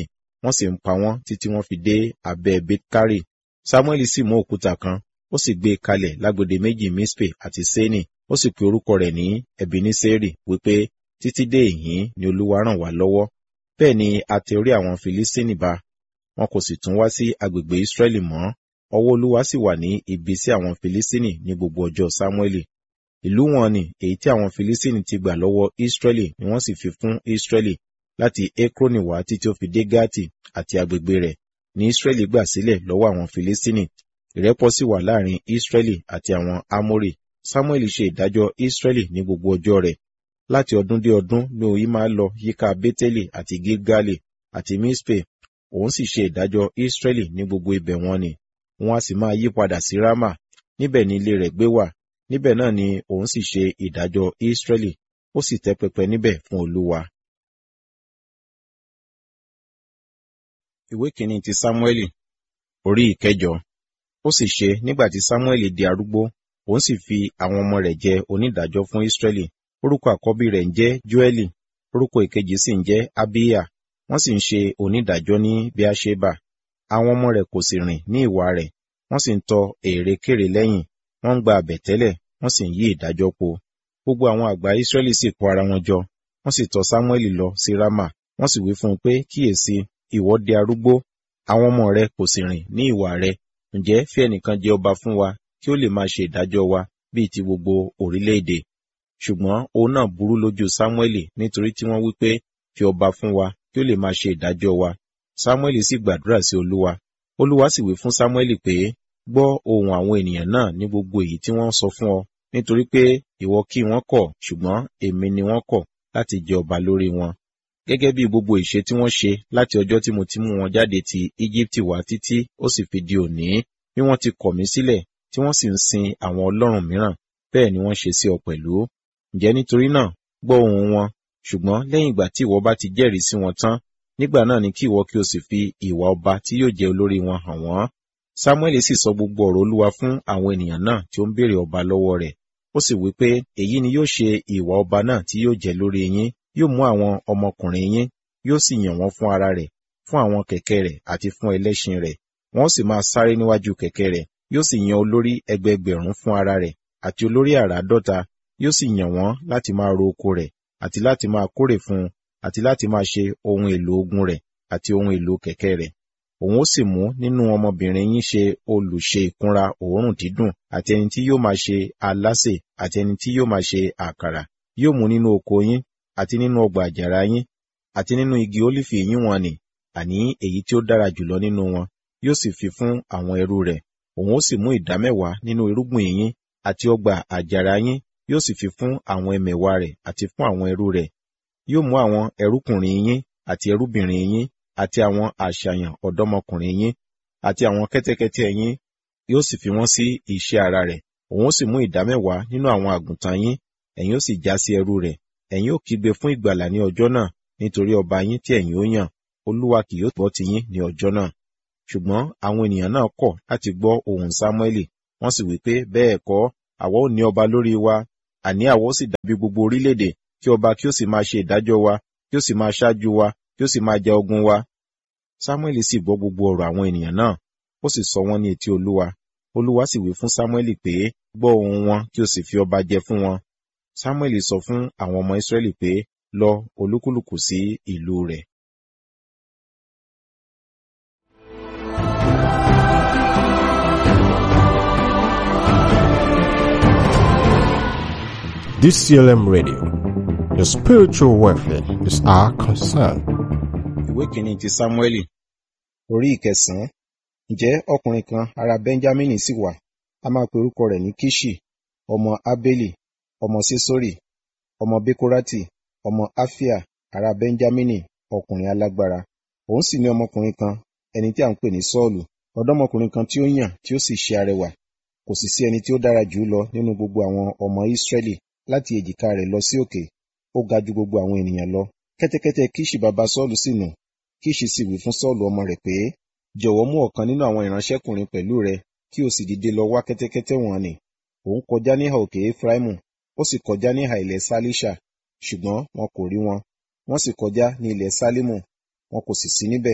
B: wọ́n sì ń pa wọ́n títí wọ́n fi dé abẹ́ Betkari. Sámúẹ́lì sì mú òkúta kan, ó sì gbé e kalẹ̀ lágbede méjì Mispe àti Seni, ó sì pe orúkọ rẹ̀ ní Ebeneseri, wípé títí dé ìhín ni Olúwa ràn wá lọ́wọ́. Bẹ́ẹ̀ ni a tẹ orí àwọn Filistini ba, wọn kò sì tún wá sí agbègbè Israẹli mọ́. Ọwọ́ Olúwa sì wà ní ibi sí àwọn Filistini ní gbogbo ọjọ́ Sámúẹ́lì. Ìlú wọn ni èyí tí àwọn Filistini ti gbà lọ́wọ́ Israẹli ni wọ́n sì fi fún Israẹli, láti Ekroni wá títí ó fi dé Gati àti agbègbè rẹ̀ ní Israẹli gbà sílẹ̀ lọ́wọ́ àwọn Filistini. Ìrẹ́pọ̀ sì wà láàrin Israẹli àti àwọn Amori. Sámúẹ́lì ṣe ìdájọ́ Israẹli ní gbogbo ọjọ́ rẹ̀. Láti ọdún dé ọdún ni òun máa lọ yíká Beteli àti Gilgali àti Mispe. Òun sì ṣe ìdájọ́ Israẹli ní gbogbo ibẹ̀ wọn ni. Òun a sì máa yí padà sí Rama, níbẹ̀ ni ilé rẹ̀ gbé wà. Níbẹ̀ náà ni òun sì ṣe ìdájọ́ Israẹli, ó sì tẹ́ pẹpẹ níbẹ̀ fún Olúwa. Ìwé kìíní ti Sámúẹ́lì, orí ìkẹjọ. Ó sì ṣe nígbà tí Sámúẹ́lì di arúgbó, òun sì fi àwọn ọmọ rẹ̀ jẹ onídàájọ́ fún Israẹli. Orúkọ àkọ́bí rẹ̀ ń jẹ́ Joẹli, orúkọ ìkejì sì ń jẹ́ Abiya. Wọ́n sì ń ṣe onídàájọ́ ní Beersheba. Àwọn ọmọ rẹ̀ kò sì rìn ní ìwà rẹ̀, wọ́n sì ń tọ èrèkéré lẹ́yìn, wọ́n ń gba àbẹ̀tẹ́lẹ̀, wọ́n sì ń yí ìdájọ́ po. Gbogbo àwọn àgbà Israẹli sì kó ara wọn jọ, wọ́n sì tọ Sámúẹ́lì lọ sí Rama. Wọ́n sì wí fún un pé, kíyèsí, ìwọ di arúgbó, àwọn ọmọ rẹ kò sì rìn ní ìwà rẹ. Ǹjẹ́ fi ẹnìkan jẹ ọba fún wa, kí ó lè máa ṣe ìdájọ́ wa bíi ti gbogbo orílẹ̀-èdè. Ṣùgbọ́n òun náà burú lójú Sámúẹ́lì, nítorí tí wọ́n wí pé, fi ọba fún wa, kí ó lè máa ṣe ìdájọ́ wa. Sámúẹ́lì sì gbàdúrà sí Olúwa. Olúwa sì wí fún Sámúẹ́lì pé, gbọ́ ohùn àwọn ènìyàn náà ní gbogbo èyí tí wọ́n sọ fún ọ, nítorí pé ìwọ kí wọ́n kọ̀, ṣùgbọ́n èmi ni wọ́n kọ̀ láti jẹ ọba lórí wọn. Gẹ́gẹ́ bí gbogbo ìṣe tí wọ́n ṣe láti ọjọ́ tí mo ti mú wọn jáde ti Íjíbítì wá títí ó sì fi di òní, bí wọ́n ti kọ̀ mí sílẹ̀, tí wọ́n sì ń sin àwọn ọlọ́run mìíràn, bẹ́ẹ̀ ni wọ́n ṣe sí ọ pẹ̀lú. Ǹjẹ́ nítorí náà, gbọ́ ohùn wọn, ṣùgbọ́n lẹ́yìn ìgbà tí ìwọ bá ti jẹ́rìí sí wọn tán, nígbà náà ni kí ìwọ kí o sì fi ìwà ọba tí yóò jẹ olórí wọn hàn wọ́n. Sámúẹ́lì sì sọ gbogbo ọ̀rọ̀ Olúwa fún àwọn ènìyàn náà tí ó ń béèrè ọba lọ́wọ́ rẹ̀. Ó sì wí pé, èyí ni yóò ṣe ìwà ọba náà tí yóò jẹ lórí yín. Yóò mú àwọn ọmọkùnrin yín, yóò sì yàn wọ́n fún ara rẹ̀, fún àwọn kẹ̀kẹ́ rẹ̀ àti fún ẹlẹ́ṣin rẹ̀. Wọ́n sì máa sáré níwájú kẹ̀kẹ́ rẹ̀. Yóò sì yan olórí ẹgbẹẹgbẹ̀rún fún ara rẹ̀, àti olórí àràádọ́ta. Yóò sì yàn wọ́n láti máa ro oko rẹ̀, àti láti máa kórè fún un, àti láti máa ṣe ohun èlò ogun rẹ̀, àti ohun èlò kẹ̀kẹ́ rẹ̀. Òun ó sì mú nínú ọmọbìnrin yín ṣe olùṣe ìkunra òórùn dídùn, àti ẹni tí yóò máa ṣe alásè, àti ẹni tí yóò máa ṣe àkàrà. Yóò mú nínú oko yín, àti nínú ọgbà àjàrà yín, àti nínú igi ólífì yín wọn nì, àní èyí tí ó dára jùlọ nínú wọn, yóò sì fi fún àwọn ẹrú rẹ̀. Òun ó sì mú ìdámẹ́wàá nínú irúgbìn yín, àti ọgbà àjàrà yín, yóò sì fi fún àwọn ẹmẹ̀wà rẹ̀ àti fún àwọn ẹrú rẹ̀. Yóò mú àwọn ẹrúkùnrin yín àti ẹrúbìnrin yín, àti àwọn àṣàyàn ọ̀dọ́mọkùnrin yín, àti àwọn kẹ́tẹ́kẹ́tẹ́ yín, yóò sì fi wọ́n sí iṣẹ́ ara rẹ̀. Òun ó sì mú ìdámẹ́wàá nínú àwọn àgùntàn yín, ẹ̀yin ó sì já sí ẹrú rẹ̀. Ẹ̀yin ó kígbe fún ìgbàlà ní ọjọ́ náà, nítorí ọba yín tí ẹ̀yin ó yàn. Olúwa kì yóò gbọ́ ti yín ní ọjọ́ náà. Ṣùgbọ́n àwọn ènìyàn náà kọ̀ láti gbọ́ ohùn Sámúẹ́lì. Wọ́n sì wí pé, bẹ́ẹ̀ kọ́, àwa ó ní ọba lórí wa, àní àwa ó sì dàbí gbogbo orílẹ̀-èdè, kí ọba kí ó sì máa ṣe ìdájọ́ wa, kí ó sì máa ṣáájú wa, kí ó sì máa ja ogun wa. Sámúẹ́lì sì gbọ́ gbogbo ọ̀rọ̀ àwọn ènìyàn náà, ó sì sọ wọ́n ní etí Olúwa. Olúwa sì wí fún Sámúẹ́lì pé, gbọ́ ohùn wọn kí o sì fi ọba jẹ fún wọn. Sámúẹ́lì sọ fún àwọn ọmọ Ísírẹ́lì pé, lọ olúkúlùkù sí ìlú rẹ̀.
A: DCLM Radio. Your spiritual welfare is our concern.
B: Ìwé kìíní ti Sámúẹ́lì, orí ìkẹsàn-án. Ǹjẹ́ ọkùnrin kan ará Bẹ́ńjámínì sì wà, a máa pe orúkọ rẹ̀ ní Kiṣi, ọmọ Abeli, ọmọ Sesori, ọmọ Bekorati, ọmọ Afia, ará Bẹ́ńjámínì, ọkùnrin alágbára. Òun sì ní ọmọkùnrin kan, ẹni tí a ń pè ní Sọ́ọ̀lù, ọ̀dọ́mọkùnrin kan tí ó yàn tí ó sì ṣe arẹwà. Kò sì sí ẹni tí ó dára jù ú lọ nínú gbogbo àwọn ọmọ Ísírẹ́lì. Láti èjìká rẹ̀ lọ sí òkè, ó ga ju gbogbo àwọn ènìyàn lọ. Kẹ́tẹ́kẹ́tẹ́ Kiṣi baba Sọ́ọ̀lù sì nù. Kiṣi sì wí fún Sọ́ọ̀lù ọmọ rẹ̀ pé, jọ̀wọ́ mú ọ̀kan nínú àwọn ìránṣẹ́kùnrin pẹ̀lú rẹ, kí o sì dìde lọ wá kẹ́tẹ́kẹ́tẹ́ wọn nì. Òun kọjá níhà òkè Efraimu, ó sì kọjá níhà ilẹ̀ Salisha, ṣùgbọ́n wọn kò rí wọn. Wọ́n sì kọjá ní ilẹ̀ Salimu, wọn kò sì sí níbẹ̀.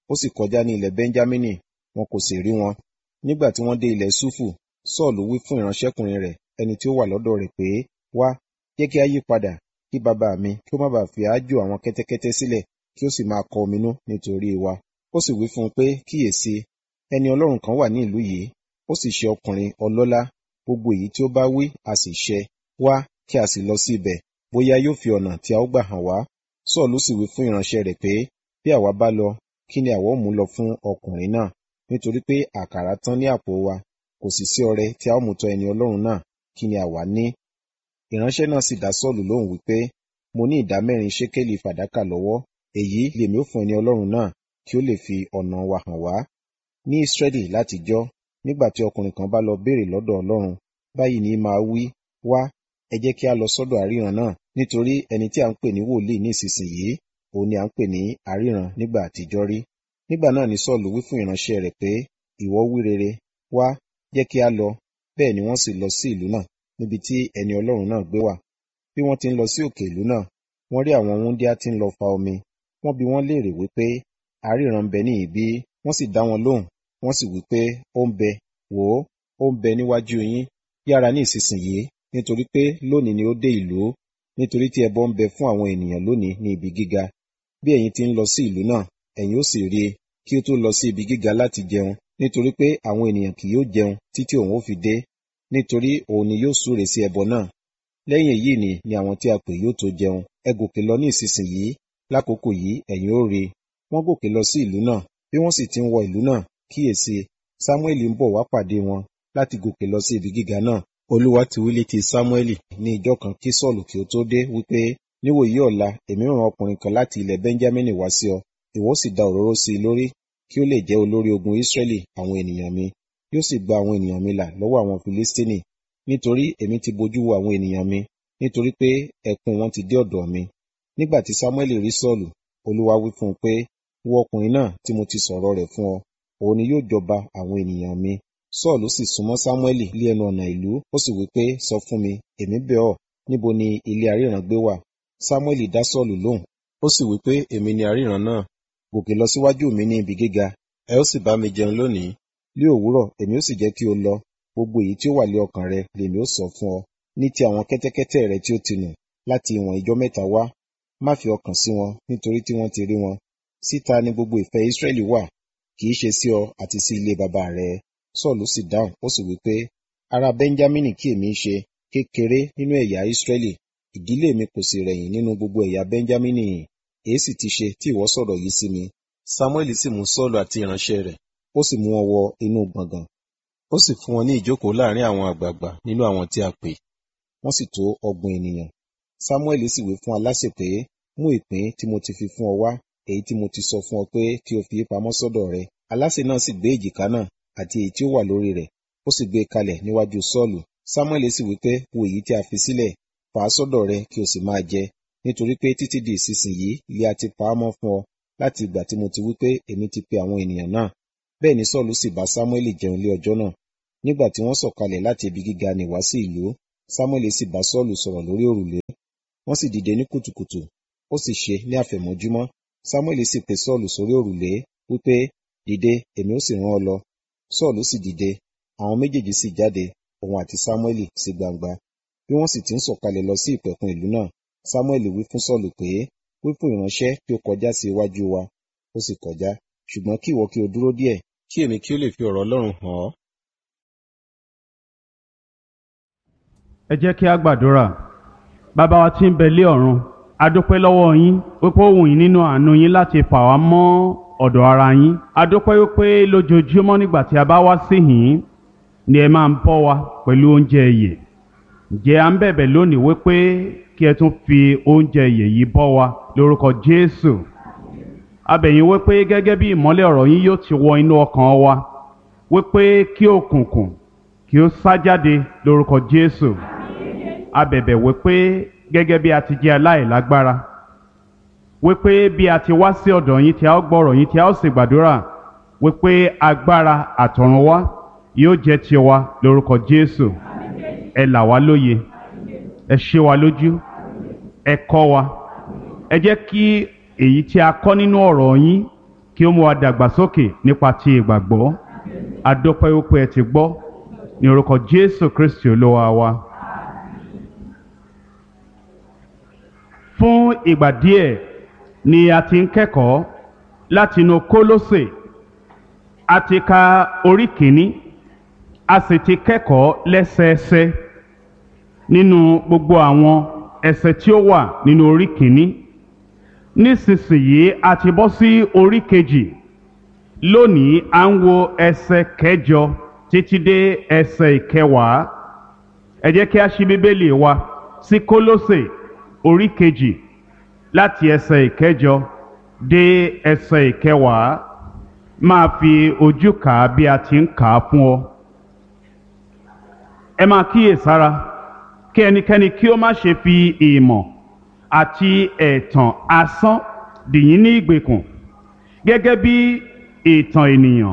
B: ó sì kọjá ní ilẹ̀ Bẹ́ńjámínì, wọn kò sì rí wọn. Nígbà tí wọ́n dé ilẹ̀ Súfù, Sọ́ọ̀lù wí fún ìránṣẹ́kùnrin rẹ̀, ẹni tí ó wà lọ́dọ̀ rẹ̀ pé, wá, jẹ́ kí a yí padà, kí bàbá mi kí ó má bàa fi àájò àwọn kẹ́tẹ́kẹ́tẹ́ sílẹ̀, kí ó sì máa kọ ominú nítorí wa. Ó sì wí fún un pé, kíyèsí, ẹni Ọlọ́run kan wà ní ìlú yìí, ó sì ṣe ọkùnrin ọlọ́lá, gbogbo èyí tí ó bá wí a sì ṣẹ. Wá, kí a sì lọ sí ibẹ̀, bóyá yóò fi ọ̀nà tí a ó gbà hàn wá. Sọ́ọ̀lù sì wí fún ìránṣẹ́ rẹ̀ pé, bí àwa bá lọ, kí ni àwa ó mú lọ fún ọkùnrin náà? Nítorí pé àkàrà tán ní àpò wa, kò sì sí ọrẹ tí a ó mú tọ̀ ẹni Ọlọ́run náà, kí ni àwa ní? Ìránṣẹ́ náà sì dá Sọ́ọ̀lù lóhùn wípé, mo ní 10 ṣékélì fàdákà lọ́wọ́, èyí lèmi ó fún ẹni Ọlọ́run náà, kí ó lè fi ọ̀nà wa hàn wá. Ní Ísírẹ́lì látijọ́, nígbà tí ọkùnrin kan bá lọ béèrè lọ́dọ̀ Ọlọ́run, báyìí ni máa wí, wá, ẹ jẹ́ kí a lọ sọ́dọ̀ aríran náà, nítorí ẹni tí a ń pè ní wòlíì ní ìsinsìnyí, òun ni a ń pè ní aríran nígbà àtijọ́ rí. Nígbà náà ni Sọ́ọ̀lù wí fún ìránṣẹ́ rẹ̀ pé, ìwọ wí rere, wá, jẹ́ kí a lọ. Bẹ́ẹ̀ ni wọ́n sì lọ sí ìlú náà, níbi tí ẹni Ọlọ́run náà gbé wà. Bí wọ́n ti ń lọ sí òkè ìlú náà, wọ́n rí àwọn wúńdíá tí ń lọ fa omi. Wọ́n bi wọ́n léèrè wípé, aríran ń bẹ níhìn bí? Wọ́n sì dá wọn lóhùn, wọ́n sì wípé, ó ń bẹ, wò ó ń bẹ níwájú yín. Yára ní ìsinsìnyí, nítorí pé lónìí ni ó dé ìlú, nítorí tí ẹbọ ń bẹ fún àwọn ènìyàn lónìí ní ibi gíga. Bí ẹ̀yin ti ń lọ sí ìlú náà, ẹ̀yin ó sì rí i, kí ó tó lọ sí ibi gíga láti jẹun, nítorí pé àwọn ènìyàn kì yóò jẹun títí òun ó fi dé, nítorí òun ni yóò súre sí ẹbọ náà. Lẹ́yìn èyí ni àwọn tí a pè yóò tó jẹun. Ẹ gòkè lọ ní ìsinsìnyí, lákòókò yìí ẹ̀yin ó rí i. Wọ́n gòkè lọ sí ìlú náà. Bí wọ́n sì ti ń wọ ìlú náà, kíyèsí, Sámúẹ́lì ń bọ̀ wá pàdé wọn láti gòkè lọ sí ibi gíga náà. Olúwa ti wí létí Sámúẹ́lì ní ìjọ kan kí Sọ́ọ̀lù kí ó tó dé, wípé, níwòyí ọ̀la èmi rán ọkùnrin kan láti ilẹ̀ Bẹ́ńjámínì wá sí ọ. Ìwọ sì da òróró sí i lórí, kí ó lè jẹ́ olórí ogun Ísírẹ́lì àwọn ènìyàn mi. Yóò sì gba àwọn ènìyàn mi là lọ́wọ́ àwọn Filistini, nítorí èmi ti bojú wo àwọn ènìyàn mi, nítorí pé ẹkún wọn ti dé ọ̀dọ̀ mi. Nígbà tí Sámúẹ́lì rí Sọ́ọ̀lù, Olúwa wí fún un pé, wo ọkùnrin náà tí mo ti sọ̀rọ̀ rẹ̀ fún ọ, òun ni yóò jọba àwọn ènìyàn mi. Sọ́ọ̀lù sì súnmọ́ Sámúẹ́lì lé ẹnu ọ̀nà ìlú, ó sì wí pé, sọ fún mi, èmi bẹ̀ ọ́, níbo ni ilé aríran gbé wà? Sámúẹ́lì dá Sọ́ọ̀lù lóhùn, ó sì wí pé, èmi ni aríran náà. Gòkè lọ síwájú mi ní ibi gíga, ẹ ó sì bá mi jẹun lónìí. Ní òwúrọ̀ èmi ó sì jẹ́ kí o lọ, gbogbo èyí tí ó wà lé ọkàn rẹ lèmi ó sọ fún ọ. Ní ti àwọn kẹ́tẹ́kẹ́tẹ́ rẹ tí ó ti nù láti ìwọ̀n ìjọ 3 wá, má fi ọkàn sí wọn, nítorí tí wọ́n ti rí wọn. Síta ni gbogbo ìfẹ́ Ísírẹ́lì wà, kì í ṣe sí ọ àti sí ilé bàbá rẹ. Sọ́ọ̀lù sì dáhùn, ó sì wí pé, ará Bẹ́ńjámínì kí èmi ṣe, kékeré nínú ẹ̀yà Ísírẹ́lì, ìdílé mi kò sì rẹ̀yìn nínú gbogbo ẹ̀yà Bẹ́ńjámínì. Èé sì ti ṣe tí ìwọ sọ̀rọ̀ yìí sí mi? Sámúẹ́lì sì mú Sọ́ọ̀lù àti ìránṣẹ́ rẹ̀, ó sì mú wọn wọ inú gbọ̀ngàn, ó sì fún wọn ní ìjókòó láàrin àwọn àgbààgbà nínú àwọn tí a pè. Wọ́n sì tó 30 ènìyàn. Sámúẹ́lì sì wí fún aláṣẹ pé, mú ìpín tí mo ti fi fún ọ wá, èyí tí mo ti sọ fún ọ pé kí o fi pamọ́ sọ́dọ̀ rẹ. Aláṣẹ náà sì gbé èjìká náà àti èyí tí ó wà lórí rẹ̀, ó sì gbé kalẹ̀ níwájú Sọ́ọ̀lù. Sámúẹ́lì sì wí pé, wo èyí tí a fi sílẹ̀, fà á sọ́dọ̀ rẹ kí o sì máa jẹ, nítorí pé títí di ìsinsìnyí ilé a ti pa á mọ́ fún ọ, láti ìgbà tí mo ti wí pé èmi ti pe àwọn ènìyàn náà. Bẹ́ẹ̀ ni Sọ́ọ̀lù sì bá Sámúẹ́lì jẹun lé ọjọ́ náà. Nígbà tí wọ́n sọ̀kalẹ̀ láti ibi gíga nì wá sí ìlú, Sámúẹ́lì sì bá Sọ́ọ̀lù sọ̀rọ̀ lórí òrùlé. Wọ́n sì dìde ní kùtùkùtù, ó sì ṣe ní àfẹ̀mọ́júmọ́. Sámúẹ́lì sì pe Sọ́ọ̀lù sórí òrùlé, wípé, dìde, èmi ó sì rán ọ lọ. Sọ́ọ̀lù sì dìde, àwọn méjèèjì sì jáde, òun àti Sámúẹ́lì sí gbangba. Bí wọ́n sì ti ń sọ̀kalẹ̀ lọ sí ìpẹ̀kun ìlú náà, Sámúẹ́lì wí fún Sọ́ọ̀lù pé, wí fún ìránṣẹ́ kí ó kọjá sí iwájú wa. Ó sì kọjá, ṣùgbọ́n kí ìwọ kí o dúró díẹ̀, kí èmi kí ó lè fi ọ̀rọ̀ Ọlọ́run hàn ọ́.
C: Ẹ jẹ́ kí a gbàdúrà. Bàbá wa tí ń bẹ lé ọ̀run, a dúpẹ́ lọ́wọ́ yín wípé ó wù yín nínú àánú yín láti fà wá mọ́ ọ̀dọ̀ ara yín. A dúpẹ́ wípé lójoojúmọ́ nígbà tí a bá wá síhìn ni ẹ máa ń bọ́ wa pẹ̀lú oúnjẹ ìyè. Ǹjẹ́ à ń bẹ̀bẹ̀ lónìí wípé kí ẹ tún fi oúnjẹ ìyè yìí bọ́ wa lórúkọ Jésù. A bẹ̀ yín wípé gẹ́gẹ́ bí ìmọ́lẹ̀ ọ̀rọ̀ yín yóò ti wọ inú ọkàn wa, wípé kí òkùnkùn kí ó sá jáde lórúkọ Jésù. A bẹ̀bẹ̀ wípé gẹ́gẹ́ bí a ti jẹ́ aláìlágbára, wípé bí a ti wá sí ọ̀dọ̀ yín tí a ó gbọ́rọ̀ yín tí a ó sì gbàdúrà, wípé agbára àtọ̀run wá yóò jẹ́ tiwa lórúkọ Jésù. Ẹ là wá lóye, ẹ ṣe wa lójú, ẹ kọ́ wa, ẹ jẹ́ kí èyí tí a kọ́ nínú ọ̀rọ̀ yín kí ó mú wa dàgbàsókè nípa ti ìgbàgbọ́. A dúpẹ́ wípé ẹ ti gbọ́ ní orúkọ Jésù Kristi Olúwa wa. Fún ìgbà díẹ̀ ni a ti ń kẹ́kọ̀ọ́ látinú Kólósè. A ti ka orí kìíní, a sì ti kẹ́kọ̀ọ́ lẹ́sẹẹsẹ nínú gbogbo àwọn ẹsẹ̀ tí ó wà nínú orí kìíní. Nísinsìnyí a ti bọ́ sí orí kejì. Lónìí à ń wo ẹsẹ̀ kẹjọ títí dé ẹsẹ̀ ìkẹwàá. Ẹ jẹ́ kí a ṣí Bíbélì wa sí Kólósè orí kejì láti ẹsẹ̀ ìkẹjọ dé ẹsẹ̀ ìkẹwàá. Máa fi ojú kà á bí a ti ń kà á fún ọ. Ẹ máa kíyèsára kí ẹnikẹ́ni kí ó má ṣe fi ìmọ̀ àti ẹ̀tàn asán dì yín ní ìgbèkùn gẹ́gẹ́ bí ìtàn ènìyàn,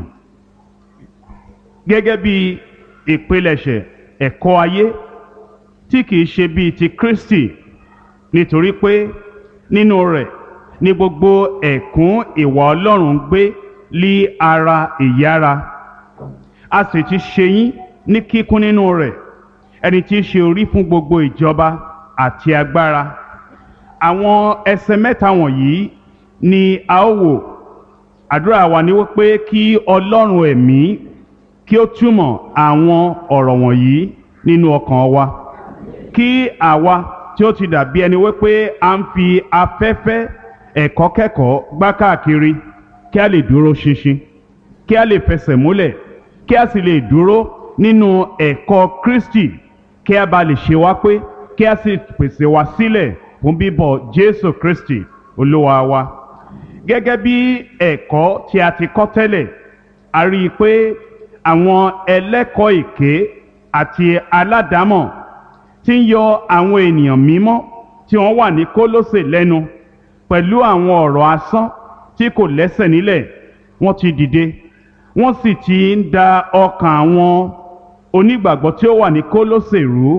C: gẹ́gẹ́ bí ìpilẹ̀ṣẹ̀ ẹ̀kọ́ ayé tí kìí ṣe bíi ti Kristi, nítorí pé nínú rẹ̀ ni gbogbo ẹ̀kún ìwà Ọlọ́run gbé lí ara ìyára. A sì ti ṣe yín ní kíkún nínú rẹ̀, ẹni tí í ṣe orí fún gbogbo ìjọba àti agbára. Àwọn ẹsẹ̀ mẹ́ta wọ̀nyí ni a ó wò. Àdúrà wa ni wípé kí Ọlọ́run ẹ̀mí kí ó túmọ̀ àwọn ọ̀rọ̀ wọ̀nyí nínú ọkàn wa, kí àwa tí ó ti dàbí ẹni wípé a ń fi afẹ́fẹ́ ẹ̀kọ́ kẹ́kọ̀ọ́ gbá káàkiri, kí a lè dúró ṣinṣin, kí a lè fẹsẹ̀ múlẹ̀, kí a sì lè dúró nínú ẹ̀kọ́ Kristi, kí a bá lè ṣe wá pé, kí a sì pèsè wa sílẹ̀ fún bíbọ̀ Jésù Kristi Olúwa wa. Gẹ́gẹ́ bí ẹ̀kọ́ tí a ti kọ́ tẹ́lẹ̀, a rí i pé àwọn ẹlẹ́kọ̀ọ́ èké àti aládàámọ̀ tí ń yọ àwọn ènìyàn mímọ́ tí wọ́n wà ní Kólósè lẹ́nu pẹ̀lú àwọn ọ̀rọ̀ asán tí kò lẹ́sẹ̀ nílẹ̀, wọ́n ti dìde, wọ́n sì ti ń da ọkàn àwọn onígbàgbọ́ tí ó wà ní Kólósè rú.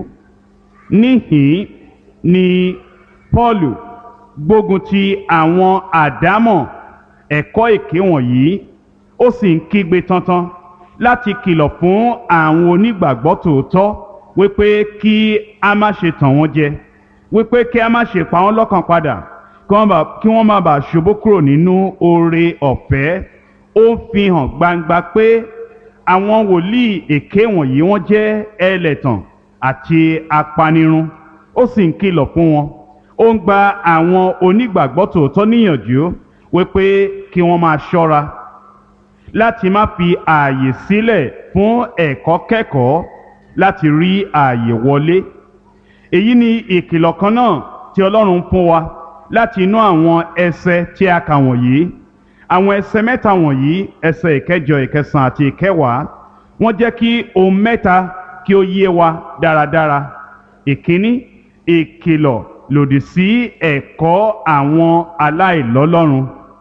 C: Níhìn ni Pọ́ọ̀lù gbógun ti àwọn àdámọ̀ ẹ̀kọ́ èké wọ̀nyí, ó sì ń kígbe tantan láti kìlọ̀ fún àwọn onígbàgbọ́ tòótọ́ wípé kí a má ṣe tàn wọ́n jẹ, wípé kí a má ṣe pa wọ́n lọ́kàn padà, kí wọ́n má bàa ṣubú kúrò nínú oore ọ̀fẹ́. Ó fi hàn gbangba pé àwọn wòlíì èké wọ̀nyí wọ́n jẹ́ ẹlẹ́tàn àti apanirun. Ó sì ń kìlọ̀ fún wọn. Ó ń gba àwọn onígbàgbọ́ tòótọ́ níyànjú wípé kí wọ́n máa ṣọ́ra láti má fi ààyè sílẹ̀ fún ẹ̀kọ́ kẹ́kọ̀ọ́ láti rí ààyè wọlé. Èyí ni ìkìlọ̀ kan náà tí Ọlọ́run fún wa láti inú àwọn ẹsẹ̀ tí a kà wọ̀nyí. Àwọn ẹsẹ̀ mẹ́ta wọ̀nyí, ẹsẹ̀ ìkẹjọ, ìkẹsàn àti ìkẹwàá, wọ́n jẹ́ kí ohun mẹ́ta kí ó yé wa dáradára. Ìkíní, ìkìlọ̀ lòdì sí ẹ̀kọ́ àwọn aláìlọ́lọ́run.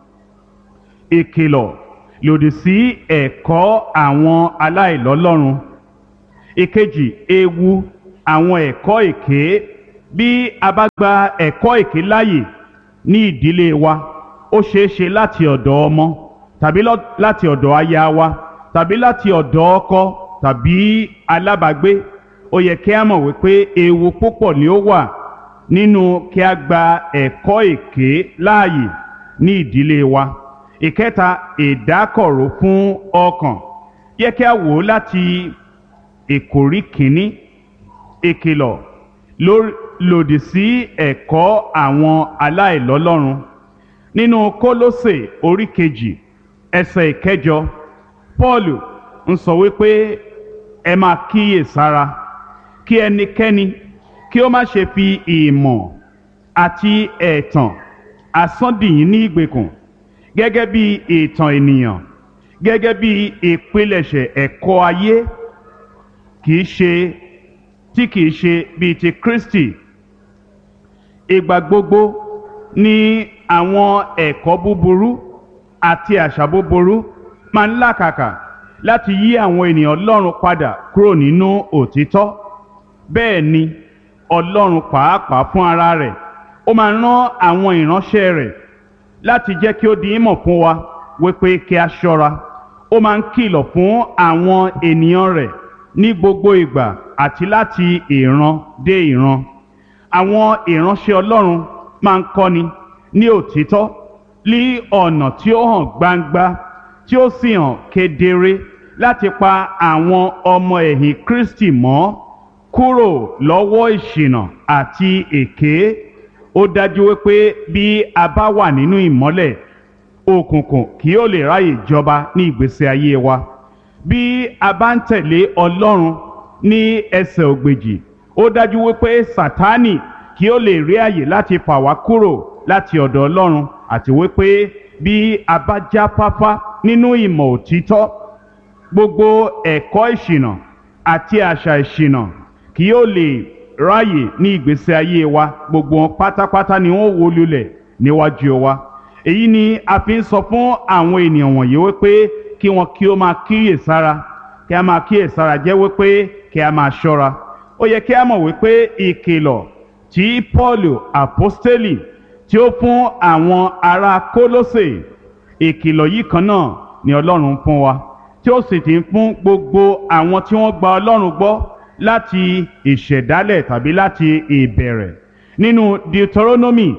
C: Ìkìlọ̀ lòdì sí ẹ̀kọ́ àwọn aláìlọ́lọ́run. Ìkejì, ewu àwọn ẹ̀kọ́ èké. Bí a bá gba ẹ̀kọ́ èké láàyè ní ìdílé wa, ó ṣeé ṣe láti ọ̀dọ̀ ọmọ, tàbí láti ọ̀dọ̀ aya wa, tàbí láti ọ̀dọ̀ ọkọ tàbí alábàágbé. Ó yẹ kí a mọ̀ wípé ewu púpọ̀ ni ó wà nínú kí a gba ẹ̀kọ́ èké láàyè ní ìdílé wa. Ìkẹta, ìdákọ̀ró fún ọkàn. Yẹ kí a wò ó láti ìkórí kìíní, ìkìlọ̀ lòdì sí ẹ̀kọ́ àwọn aláìlọ́lọ́run. Nínú Kólósè orí kejì ẹsẹ̀ ìkẹjọ, Pọ́ọ̀lù ń sọ wípé ẹ máa kíyèsára kí ẹnikẹ́ni kí ó má ṣe fi ìmọ̀ àti ẹ̀tàn asán dì yín ní ìgbèkùn gẹ́gẹ́ bí ìtàn ènìyàn, gẹ́gẹ́ bí ìpilẹ̀ṣẹ̀ ẹ̀kọ́ ayé tí kìí ṣe bíi ti Kristi. Ìgbà gbogbo ni àwọn ẹ̀kọ́ búburú àti àṣà búburú máa ń làkàkà láti yí àwọn ènìyàn Ọlọ́run padà kúrò nínú òtítọ́. Bẹ́ẹ̀ ni Ọlọ́run pàápàá fún ara rẹ̀, ó máa rán àwọn ìránṣẹ́ rẹ̀ láti jẹ́ kí ó di ìmọ̀ fún wa wípé kí a ṣọ́ra. Ó máa ń kìlọ̀ fún àwọn ènìyàn rẹ̀ ní gbogbo ìgbà àti láti ìran dé ìran. Àwọn ìránṣẹ́ Ọlọ́run máa ń kọ́ni ní òtítọ́ ní ọ̀nà tí ó hàn gbangba tí ó sì hàn kedere láti pa àwọn ọmọ ẹ̀yìn Kristi mọ́ kúrò lọ́wọ́ ìṣìnà àti èké. Ó dájú wípé bí a bá wà nínú ìmọ́lẹ̀, òkùnkùn kì yóò lè ráyè jọba ní ìgbésí ayé wa. Bí a bá ń tẹ̀lé Ọlọ́run ní ẹsẹ̀ ògbèjì, ó dájú wípé Sátánì kì yóò lè rí àyè láti fà wá kúrò láti ọ̀dọ̀ Ọlọ́run, àti wípé bí a bá jáfáfá nínú ìmọ̀ òtítọ́, gbogbo ẹ̀kọ́ ìṣìnà àti àṣà ìṣìnà kì yóò lè ráyè ní ìgbésí ayé wa. Gbogbo wọn pátápátá ni wọ́n wó lulẹ̀ níwájú wa. Èyí ni a fi ń sọ fún àwọn ènìyàn wọ̀nyí wípé kí wọn kí ó máa kíyèsára. Kí a máa kíyèsára jẹ́ wípé kí a máa ṣọ́ra. Ó yẹ kí a mọ̀ wípé ìkìlọ̀ tí Pọ́ọ̀lù àpọ́stélì tí ó fún àwọn ará Kólósè, ìkìlọ̀ yìí kan náà ni Ọlọ́run fún wa, tí ó sì ti ń fún gbogbo àwọn tí wọ́n gba Ọlọ́run gbọ́ láti ìṣẹ̀dálẹ̀ tàbí láti ìbẹ̀rẹ̀. Nínú Deuteronomy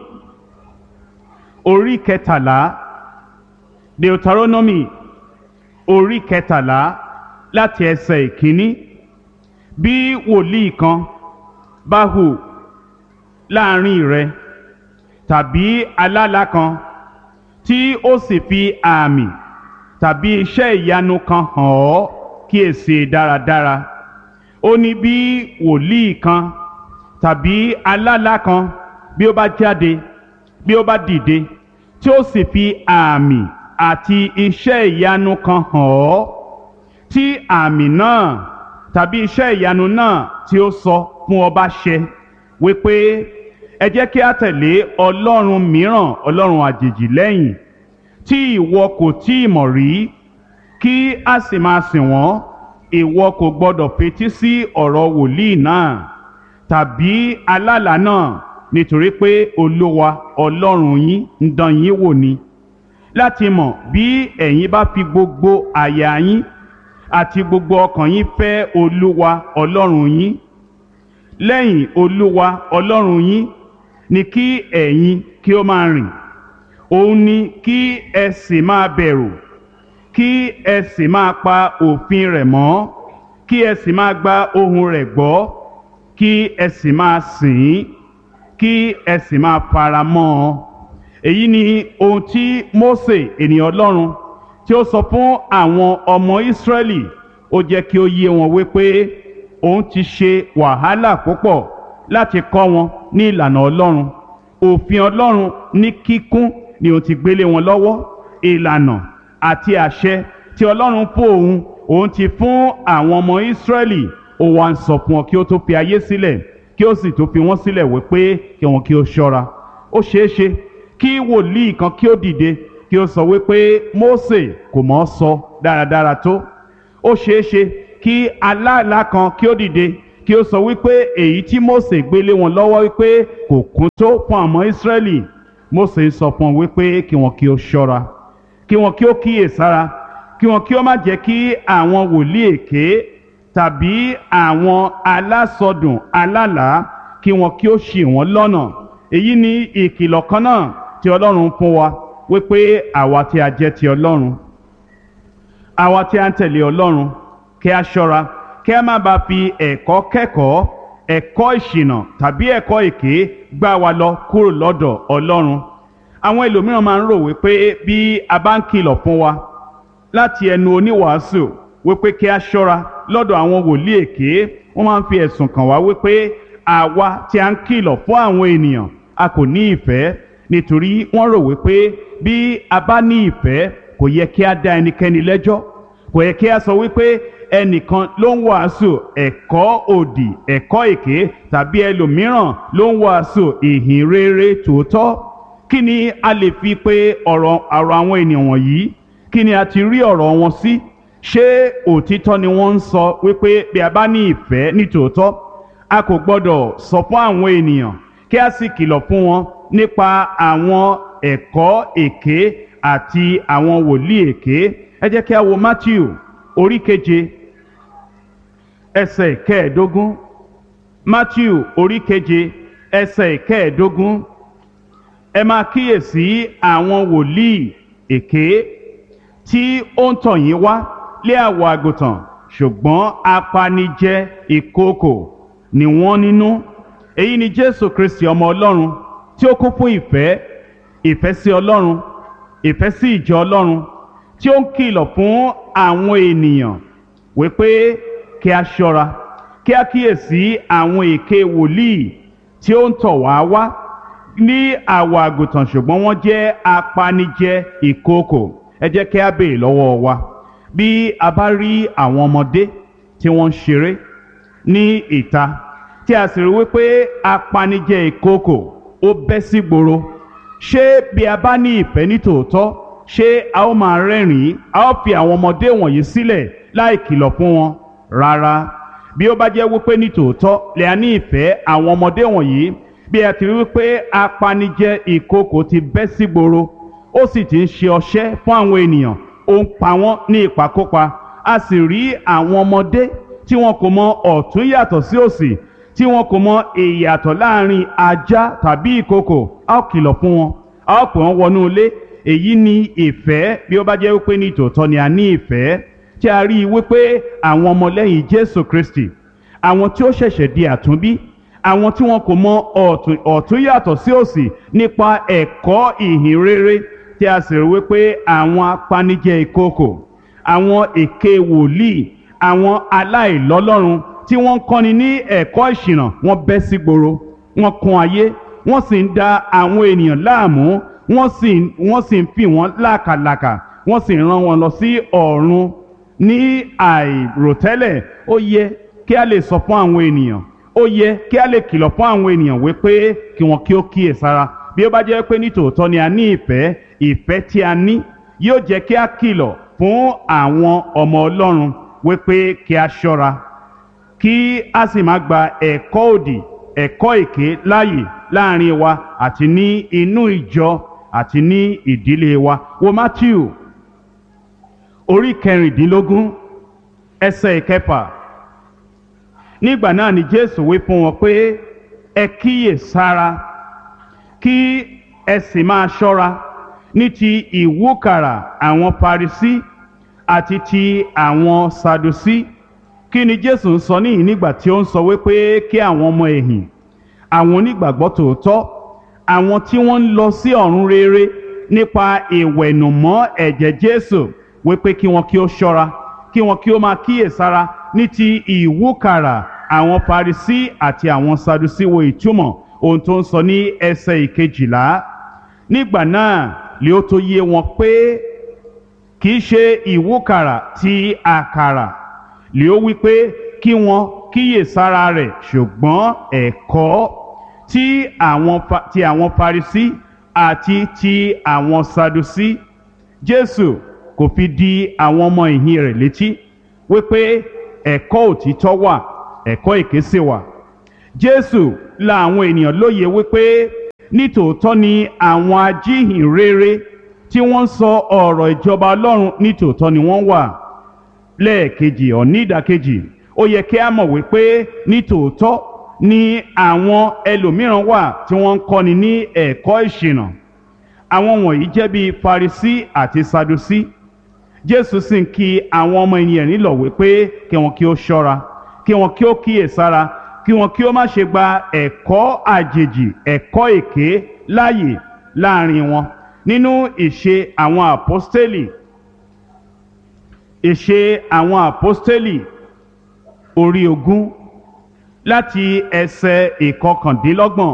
C: orí kẹtàlá, Deuteronomy orí kẹtàlá láti ẹsẹ̀ ìkíní: bí wòlíì kan bá hù láàrin rẹ tàbí alálà kan tí ó sì fi àmì tàbí iṣẹ́ ìyanu kan hàn ọ́, kíyèsí dáradára. Ó ní bí wòlíì kan tàbí alálà kan bí ó bá jáde, bí ó bá dìde, tí ó sì fi àmì àti iṣẹ́ ìyanu kan hàn ọ́, tí àmì náà tàbí iṣẹ́ ìyanu náà tí ó sọ fún ọ bá ṣẹ, wípé ẹ jẹ́ kí a tẹ̀lé ọlọ́run mìíràn, ọlọ́run àjèjì lẹ́yìn, tí ìwọ kò tíì mọ̀ rí, kí a sì máa sìn wọ́n, ìwọ kò gbọdọ̀ fetí sí ọ̀rọ̀ wòlíì náà tàbí alálà náà, nítorí pé Olúwa Ọlọ́run yín ń dán yín wò ni, láti mọ̀ bí ẹ̀yin bá fi gbogbo àyà yín àti gbogbo ọkàn yín fẹ́ Olúwa Ọlọ́run yín. Lẹ́yìn Olúwa Ọlọ́run yín ni kí ẹ̀yin kí ó máa rìn, òun ni kí ẹ sì máa bẹ̀rù, kí ẹ sì máa pa òfin rẹ̀ mọ́, kí ẹ sì máa gba ohùn rẹ̀ gbọ́, kí ẹ sì máa sìn ín, kí ẹ sì máa fara mọ́ ọ. Èyí ni ohun tí Mósè ènìyàn Ọlọ́run tí ó sọ fún àwọn ọmọ Ísírẹ́lì. Ó jẹ́ kí ó yé wọn wípé òun ti ṣe wàhálà púpọ̀ láti kọ́ wọn ní ìlànà Ọlọ́run. Òfin Ọlọ́run ní kíkún ni òun ti gbélé wọn lọ́wọ́. Ìlànà àti àṣẹ tí Ọlọ́run fún òun ti fún àwọn ọmọ Ísírẹ́lì. Ó wá ń sọ fún wọn kí ó tó fi ayé sílẹ̀, kí ó sì tó fi wọ́n sílẹ̀ wípé kí wọn kí ó ṣọ́ra. Ó ṣeé ṣe kí wòlíì kan kí ó dìde kí ó sọ wípé Mósè kò mọ̀ ọ́ sọ dáradára tó. Ó ṣeé ṣe kí alálà kan kí ó dìde kí ó sọ wípé èyí tí Mósè gbélé wọn lọ́wọ́ wípé kò kún tó fún àwọn Ísírẹ́lì. Mósè ń sọ fún wọn wípé kí wọn kí ó ṣọ́ra, kí wọn kí ó kíyèsára, kí wọn kí ó má jẹ́ kí àwọn wòlíì èké tàbí àwọn alásọdùn alálàá kí wọn kí ó ṣì wọ́n lọ́nà. Èyí ni ìkìlọ̀ kan náà tí Ọlọ́run fún wa wípé àwa tí a jẹ́ ti Ọlọ́run, àwa tí a ń tẹ̀lé Ọlọ́run, kí a ṣọ́ra kí a má bàa fi ẹ̀kọ́ kẹ́kọ̀ọ́, ẹ̀kọ́ ìṣìnà tàbí ẹ̀kọ́ èké gbá wa lọ kúrò lọ́dọ̀ Ọlọ́run. Àwọn ẹlòmíràn máa ń rò wípé bí a bá ń kìlọ̀ fún wa láti ẹnu oníwàásù wípé kí a ṣọ́ra lọ́dọ̀ àwọn wòlíì èké, wọ́n máa ń fi ẹ̀sùn kàn wá wípé àwa tí a ń kìlọ̀ fún àwọn ènìyàn a kò ní ìfẹ́, nítorí wọ́n rò wípé bí a bá ní ìfẹ́ kò yẹ kí a dá ẹnikẹ́ni lẹ́jọ́, kò yẹ kí a sọ wípé ẹnìkan ló ń wàásù ẹ̀kọ́ òdì, ẹ̀kọ́ èké, tàbí ẹlòmíràn ló ń wàásù ìhìn rere tòótọ́. Kí ni a lè fi pé ọ̀rọ̀ àwọn ènìyàn wọ̀nyí? Kí ni a ti rí ọ̀rọ̀ wọn sí? Ṣé òtítọ́ ni wọ́n ń sọ wípé bí a bá ní ìfẹ́ ní tòótọ́, a kò gbọ́dọ̀ sọ fún àwọn ènìyàn kí a sì kìlọ̀ fún wọn nípa àwọn ẹ̀kọ́ èké àti àwọn wòlíì èké. Ẹ jẹ́ kí a wo Matthew orí keje ẹsẹ̀ kẹẹ̀ẹ́dógún. Matthew orí keje ẹsẹ̀ kẹẹ̀ẹ́dógún. Ẹ máa kíyèsí àwọn wòlíì èké tí ó ń tọ̀ yín wá lé àwọ̀ àgùntàn, ṣùgbọ́n apanijẹ ìkookò ni wọ́n nínú. Èyí ni Jésù Kristi ọmọ Ọlọ́run tí ó kún fún ìfẹ́ sí Ọlọ́run, ìfẹ́ sí ìjọ Ọlọ́run, tí ó ń kìlọ̀ fún àwọn ènìyàn wípé kí a ṣọ́ra, kí a kíyèsí àwọn èké wòlíì tí ó ń tọ̀ wá wá ní àwọ̀ àgùntàn ṣùgbọ́n wọ́n jẹ́ apanijẹ ìkookò. Ẹ jẹ́ kí a béèrè lọ́wọ́ wa, bí a bá rí àwọn ọmọdé tí wọ́n ń ṣeré ní ìta tí a sì rí wípé apanijẹ ìkookò ó bẹ́ sí gboro, ṣé bí a bá ní ìfẹ́ ní tòótọ́, ṣé a ó máa rẹ́rìn-ín, a ó fi àwọn ọmọdé wọ̀nyí sílẹ̀ láì kìlọ̀ fún wọn? Rárá. Bí ó bá jẹ́ wípé ní tòótọ́ lè a ní ìfẹ́ àwọn ọmọdé wọ̀nyí, bí a ti rí wípé apanijẹ ìkookò ti bẹ́ sí gboro, ó sì ti ń ṣe ọṣẹ́ fún àwọn ènìyàn, ó ń pa wọ́n ní ìpakúpa, a sì rí àwọn ọmọdé tí wọn kò mọ ọ̀tún yàtọ̀ sí òsì, tí wọn kò mọ ìyàtọ̀ láàrin ajá tàbí ìkookò, a ó kìlọ̀ fún wọn, a ó pè wọ́n wọnú ilé. Èyí ni ìfẹ́. Bí ó bá jẹ́ wípé ní tòótọ́ ni a ní ìfẹ́, tí a rí i wípé àwọn ọmọlẹ́yìn Jésù Kristi, àwọn tí ó ṣẹ̀ṣẹ̀ di àtúnbí, àwọn tí wọn kò mọ ọ̀tún yàtọ̀ sí òsì nípa ẹ̀kọ́ ìhìn rere, tí a sì rí wípé àwọn apanijẹ ìkookò, àwọn èké wòlíì, àwọn aláìlọ́lọ́run tí wọ́n ń kọ́ni ní ẹ̀kọ́ ìṣìnà, wọ́n bẹ́ sí gboro, wọ́n kún ayé, wọ́n sì ń da àwọn ènìyàn láàmú, wọ́n sì ń fi wọ́n lákàlàkà, wọ́n sì ń rán wọn lọ sí ọ̀run ní àìròtẹ́lẹ̀. Ó yẹ kí a lè sọ fún àwọn ènìyàn, ó yẹ kí a lè kìlọ̀ fún àwọn ènìyàn wípé kí wọn kí ó kíyèsára. Bí ó bá jẹ́ pé ní tòótọ́ ni a ní ìfẹ́ tí a ní yóò jẹ́ kí a kìlọ̀ fún àwọn ọmọ Ọlọ́run wípé kí a ṣọ́ra, kí a sì má gba ẹ̀kọ́ òdì, ẹ̀kọ́ èké láàyè láàrin wa àti ní inú ìjọ àti ní ìdílé wa. Wo Matthew orí kẹrìndínlógún ẹsẹ̀ ìkẹfà. Nígbà náà ni Jésù wí fún wọn pé ẹ kíyèsára kí ẹ sì máa ṣọ́ra ní ti ìwúkàrà àwọn Farisí àti ti àwọn Sadusí. Kí ni Jésù ń sọ níyìn nígbà tí ó ń sọ wípé kí àwọn ọmọ ẹ̀yìn, àwọn onígbàgbọ́ tòótọ́, àwọn tí wọ́n ń lọ sí ọ̀run rere nípa ìwẹ̀nùmọ́ ẹ̀jẹ̀ Jésù, wípé kí wọn kí ó ṣọ́ra, kí wọn kí ó máa kíyèsára ní ti ìwúkàrà àwọn Farisí àti àwọn Sadusí. Wo ìtumọ̀ ohun tó ń sọ ní ẹsẹ̀ ìkejìlá. Nígbà náà lè ó tó yé wọn pé kì í ṣe ìwúkàrà ti àkàrà lè ó wí pé kí wọn kíyèsára rẹ̀, ṣùgbọ́n ẹ̀kọ́ ti àwọn Farisí àti ti àwọn Sadusí. Jésù kò fi di àwọn ọmọ ìhìn rẹ̀ létí wípé ẹ̀kọ́ òtítọ́ wà, ẹ̀kọ́ èké sì wà. Jésù là àwọn ènìyàn lóye wípé nítòótọ́ ni àwọn ajíhìn rere tí wọ́n ń sọ ọ̀rọ̀ ìjọba Ọlọ́run, nítòótọ́ ni wọ́n wà. Lẹ́ẹ̀kejì ọ̀ní ìdàkejì, ó yẹ kí a mọ̀ wípé nítòótọ́ ni àwọn ẹlòmíràn wà tí wọ́n ń kọ́ni ní ẹ̀kọ́ ìṣìnà. Àwọn wọ̀nyí jẹ́ bí Farisí àti Sadusí. Jésù sì ń kí àwọn ọmọ ènìyàn nílọ̀ wípé kí wọn kí ó ṣọ́ra, kí wọn kí ó kíyèsára, kí wọn kí ó má ṣe gba ẹ̀kọ́ àjèjì, ẹ̀kọ́ èké láàyè láàrin wọn. Nínú ìṣe àwọn àpọ́stélì, ìṣe àwọn àpọ́stélì orí 20 láti ẹsẹ̀ ìkọkàndínlọ́gbọ̀n.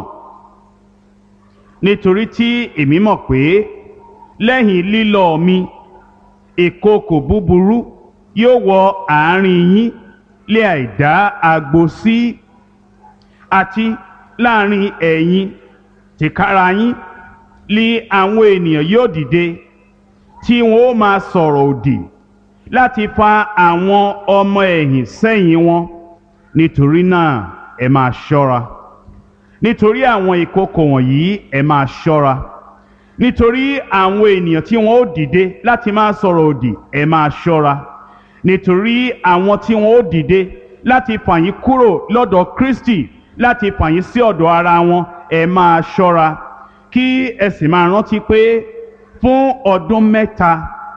C: Nítorí tí èmi mọ̀ pé lẹ́yìn lílọ mi, ìkookò búburú yóò wọ àárín yín lé àìdá agbo sí, àti láàrin ẹ̀yin tìkára yín lé àwọn ènìyàn yóò dìde tí wọn ó máa sọ̀rọ̀ òdì láti fa àwọn ọmọ ẹ̀yìn sẹ́yìn wọn. Nítorí náà ẹ máa ṣọ́ra, nítorí àwọn ìkookò wọ̀nyí ẹ máa ṣọ́ra. nítorí àwọn ènìyàn tí wọ́n ó dìde láti máa sọ̀rọ̀ òdì, ẹ máa ṣọ́ra. Nítorí àwọn tí wọ́n ó dìde láti fà yín kúrò lọ́dọ̀ Kristi, láti fà yín sí ọ̀dọ̀ ara wọn, ẹ máa ṣọ́ra. Kí ẹ sì máa rántí pé fún ọdún 3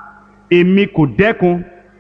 C: èmi kò dẹ́kun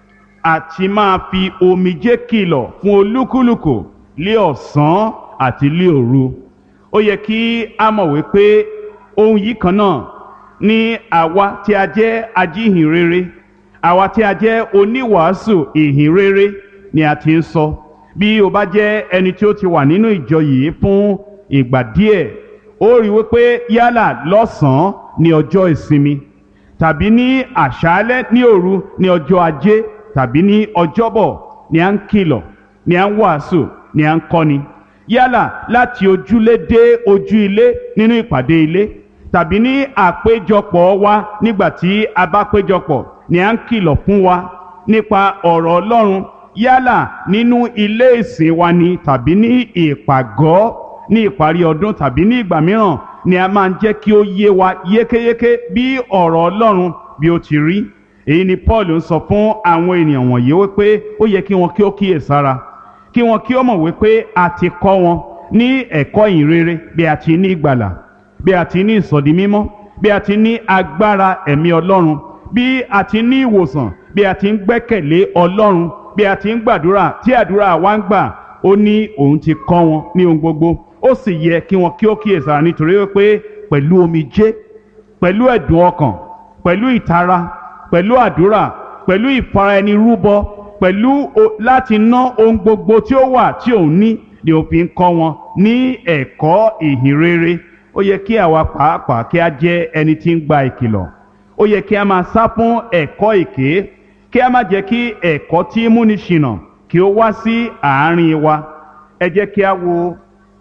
C: àti máa fi omijé kìlọ̀ fún olúkúlùkù lé ọ̀sán àti lé òru. Ó yẹ kí a mọ̀ wípé ohun yìí kan náà ni àwa tí a jẹ́ ajíhìnrere, àwa tí a jẹ́ oníwàásù ìhìnrere ni a ti ń sọ. Bí o bá jẹ́ ẹni tí ó ti wà nínú ìjọ yìí fún ìgbà díẹ̀, ó rí wípé yálà lọ́sàn-án ní ọjọ́ ìsinmi, tàbí ní àṣálẹ́ ní òru ní ọjọ́ ajé, tàbí ní ọjọ́bọ̀ ni à ń kìlọ̀, ni à ń wàásù, ni à ń kọ́ni. Yálà láti ojúlé dé ojú ilé nínú ìpàdé ilé, tàbí ní àpéjọpọ̀ wa nígbà tí a bá péjọpọ̀ ni à ń kìlọ̀ fún wa nípa ọ̀rọ̀ Ọlọ́run. Yálà nínú ilé ìsìn wa ni tàbí ní ìpàgọ́ ní ìparí ọdún tàbí ní ìgbà mìíràn ni a máa ń jẹ́ kí ó yé wa yékéyéké bí ọ̀rọ̀ Ọlọ́run bí ó ti rí. Èyí ni Paul ń sọ fún àwọn ènìyàn wọ̀nyí wípé ó yẹ kí wọn kí ó kíyèsára, kí wọn kí ó mọ̀ wípé a ti kọ́ wọn ní ẹ̀kọ́ ìhìnrere bí a ti ní ìgbàlà, bí a ti ní ìsọdi mímọ́, bí a ti ní agbára ẹ̀mí Ọlọ́run, bí a ti ní ìwòsàn, bí a ti ń gbẹ́kẹ̀lé Ọlọ́run, bí a ti ń gbàdúrà tí àdúrà wa ń gbà. Ó ní òun ti kọ́ wọn ní ohun gbogbo. Ó sì yẹ kí wọn kí ó kíyèsára, nítorí wípé pẹ̀lú omijé, pẹ̀lú ẹ̀dùn ọkàn, pẹ̀lú ìtara, pẹ̀lú àdúrà, pẹ̀lú ìfara-ẹni-rúbọ, pẹ̀lú láti ná ohun gbogbo tí ó wà tí òun ní, ni ó fi ń kọ́ wọn ní ẹ̀kọ́ ìhìnrere. Ó yẹ kí àwa pàápàá kí a jẹ́ ẹni tí ń gba ìkìlọ̀. Ó yẹ kí a máa sá fún ẹ̀kọ́ èké, kí a má jẹ́ kí ẹ̀kọ́ tí múni ṣìnà kí ó wá sí àárín wa. Ẹ jẹ́ kí a wo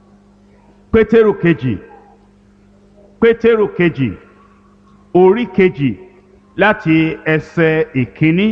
C: Pétérù kejì orí kejì láti ẹsẹ̀ ìkíní.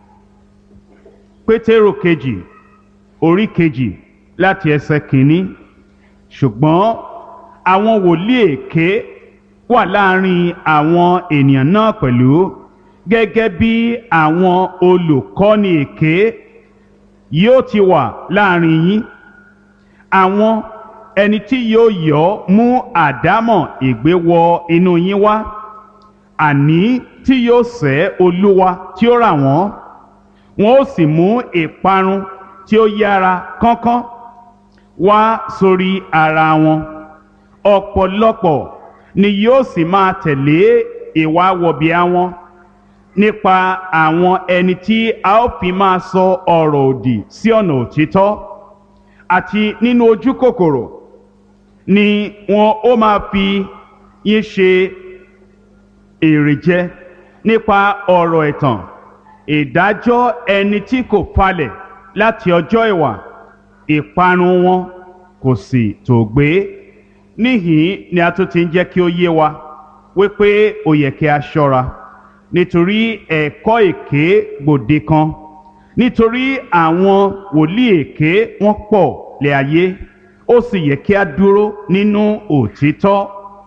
C: Pétérù kejì orí kejì láti ẹsẹ̀ kìíní. Ṣùgbọ́n àwọn wòlíì èké wà láàrin àwọn ènìyàn náà pẹ̀lú, gẹ́gẹ́ bí àwọn olùkọ́ni èké yóò ti wà láàrin yín. Àwọn ẹni tí yóò yọ́ mú àdámọ̀ ègbé wọ inú yín wá, àní tí yóò sẹ́ Olúwa tí ó rà wọ́n. Wọn ó sì mú ìparun tí ó yára kánkán wá sórí ara wọn. Ọ̀pọ̀lọpọ̀ ni yóò sì máa tẹ̀lé ìwà wọ̀bìà wọn nípa àwọn ẹni tí a ó fi máa sọ ọ̀rọ̀ òdì sí ọ̀nà òtítọ́, àti nínú ojú kòkòrò ni wọn ó máa fi yín ṣe èrè jẹ nípa ọ̀rọ̀ ẹ̀tàn. Ìdájọ́ ẹni tí kò falẹ̀ láti ọjọ́ ìwà, ìparun wọn kò sì tòògbé. Níhìn ni a tún ti ń jẹ́ kí ó yé wa wípé ó yẹ kí a ṣọ́ra, nítorí ẹ̀kọ́ èké gbòde kan. Nítorí àwọn wòlíì èké wọ́n pọ̀ lé ayé, ó sì yẹ kí a dúró nínú òtítọ́.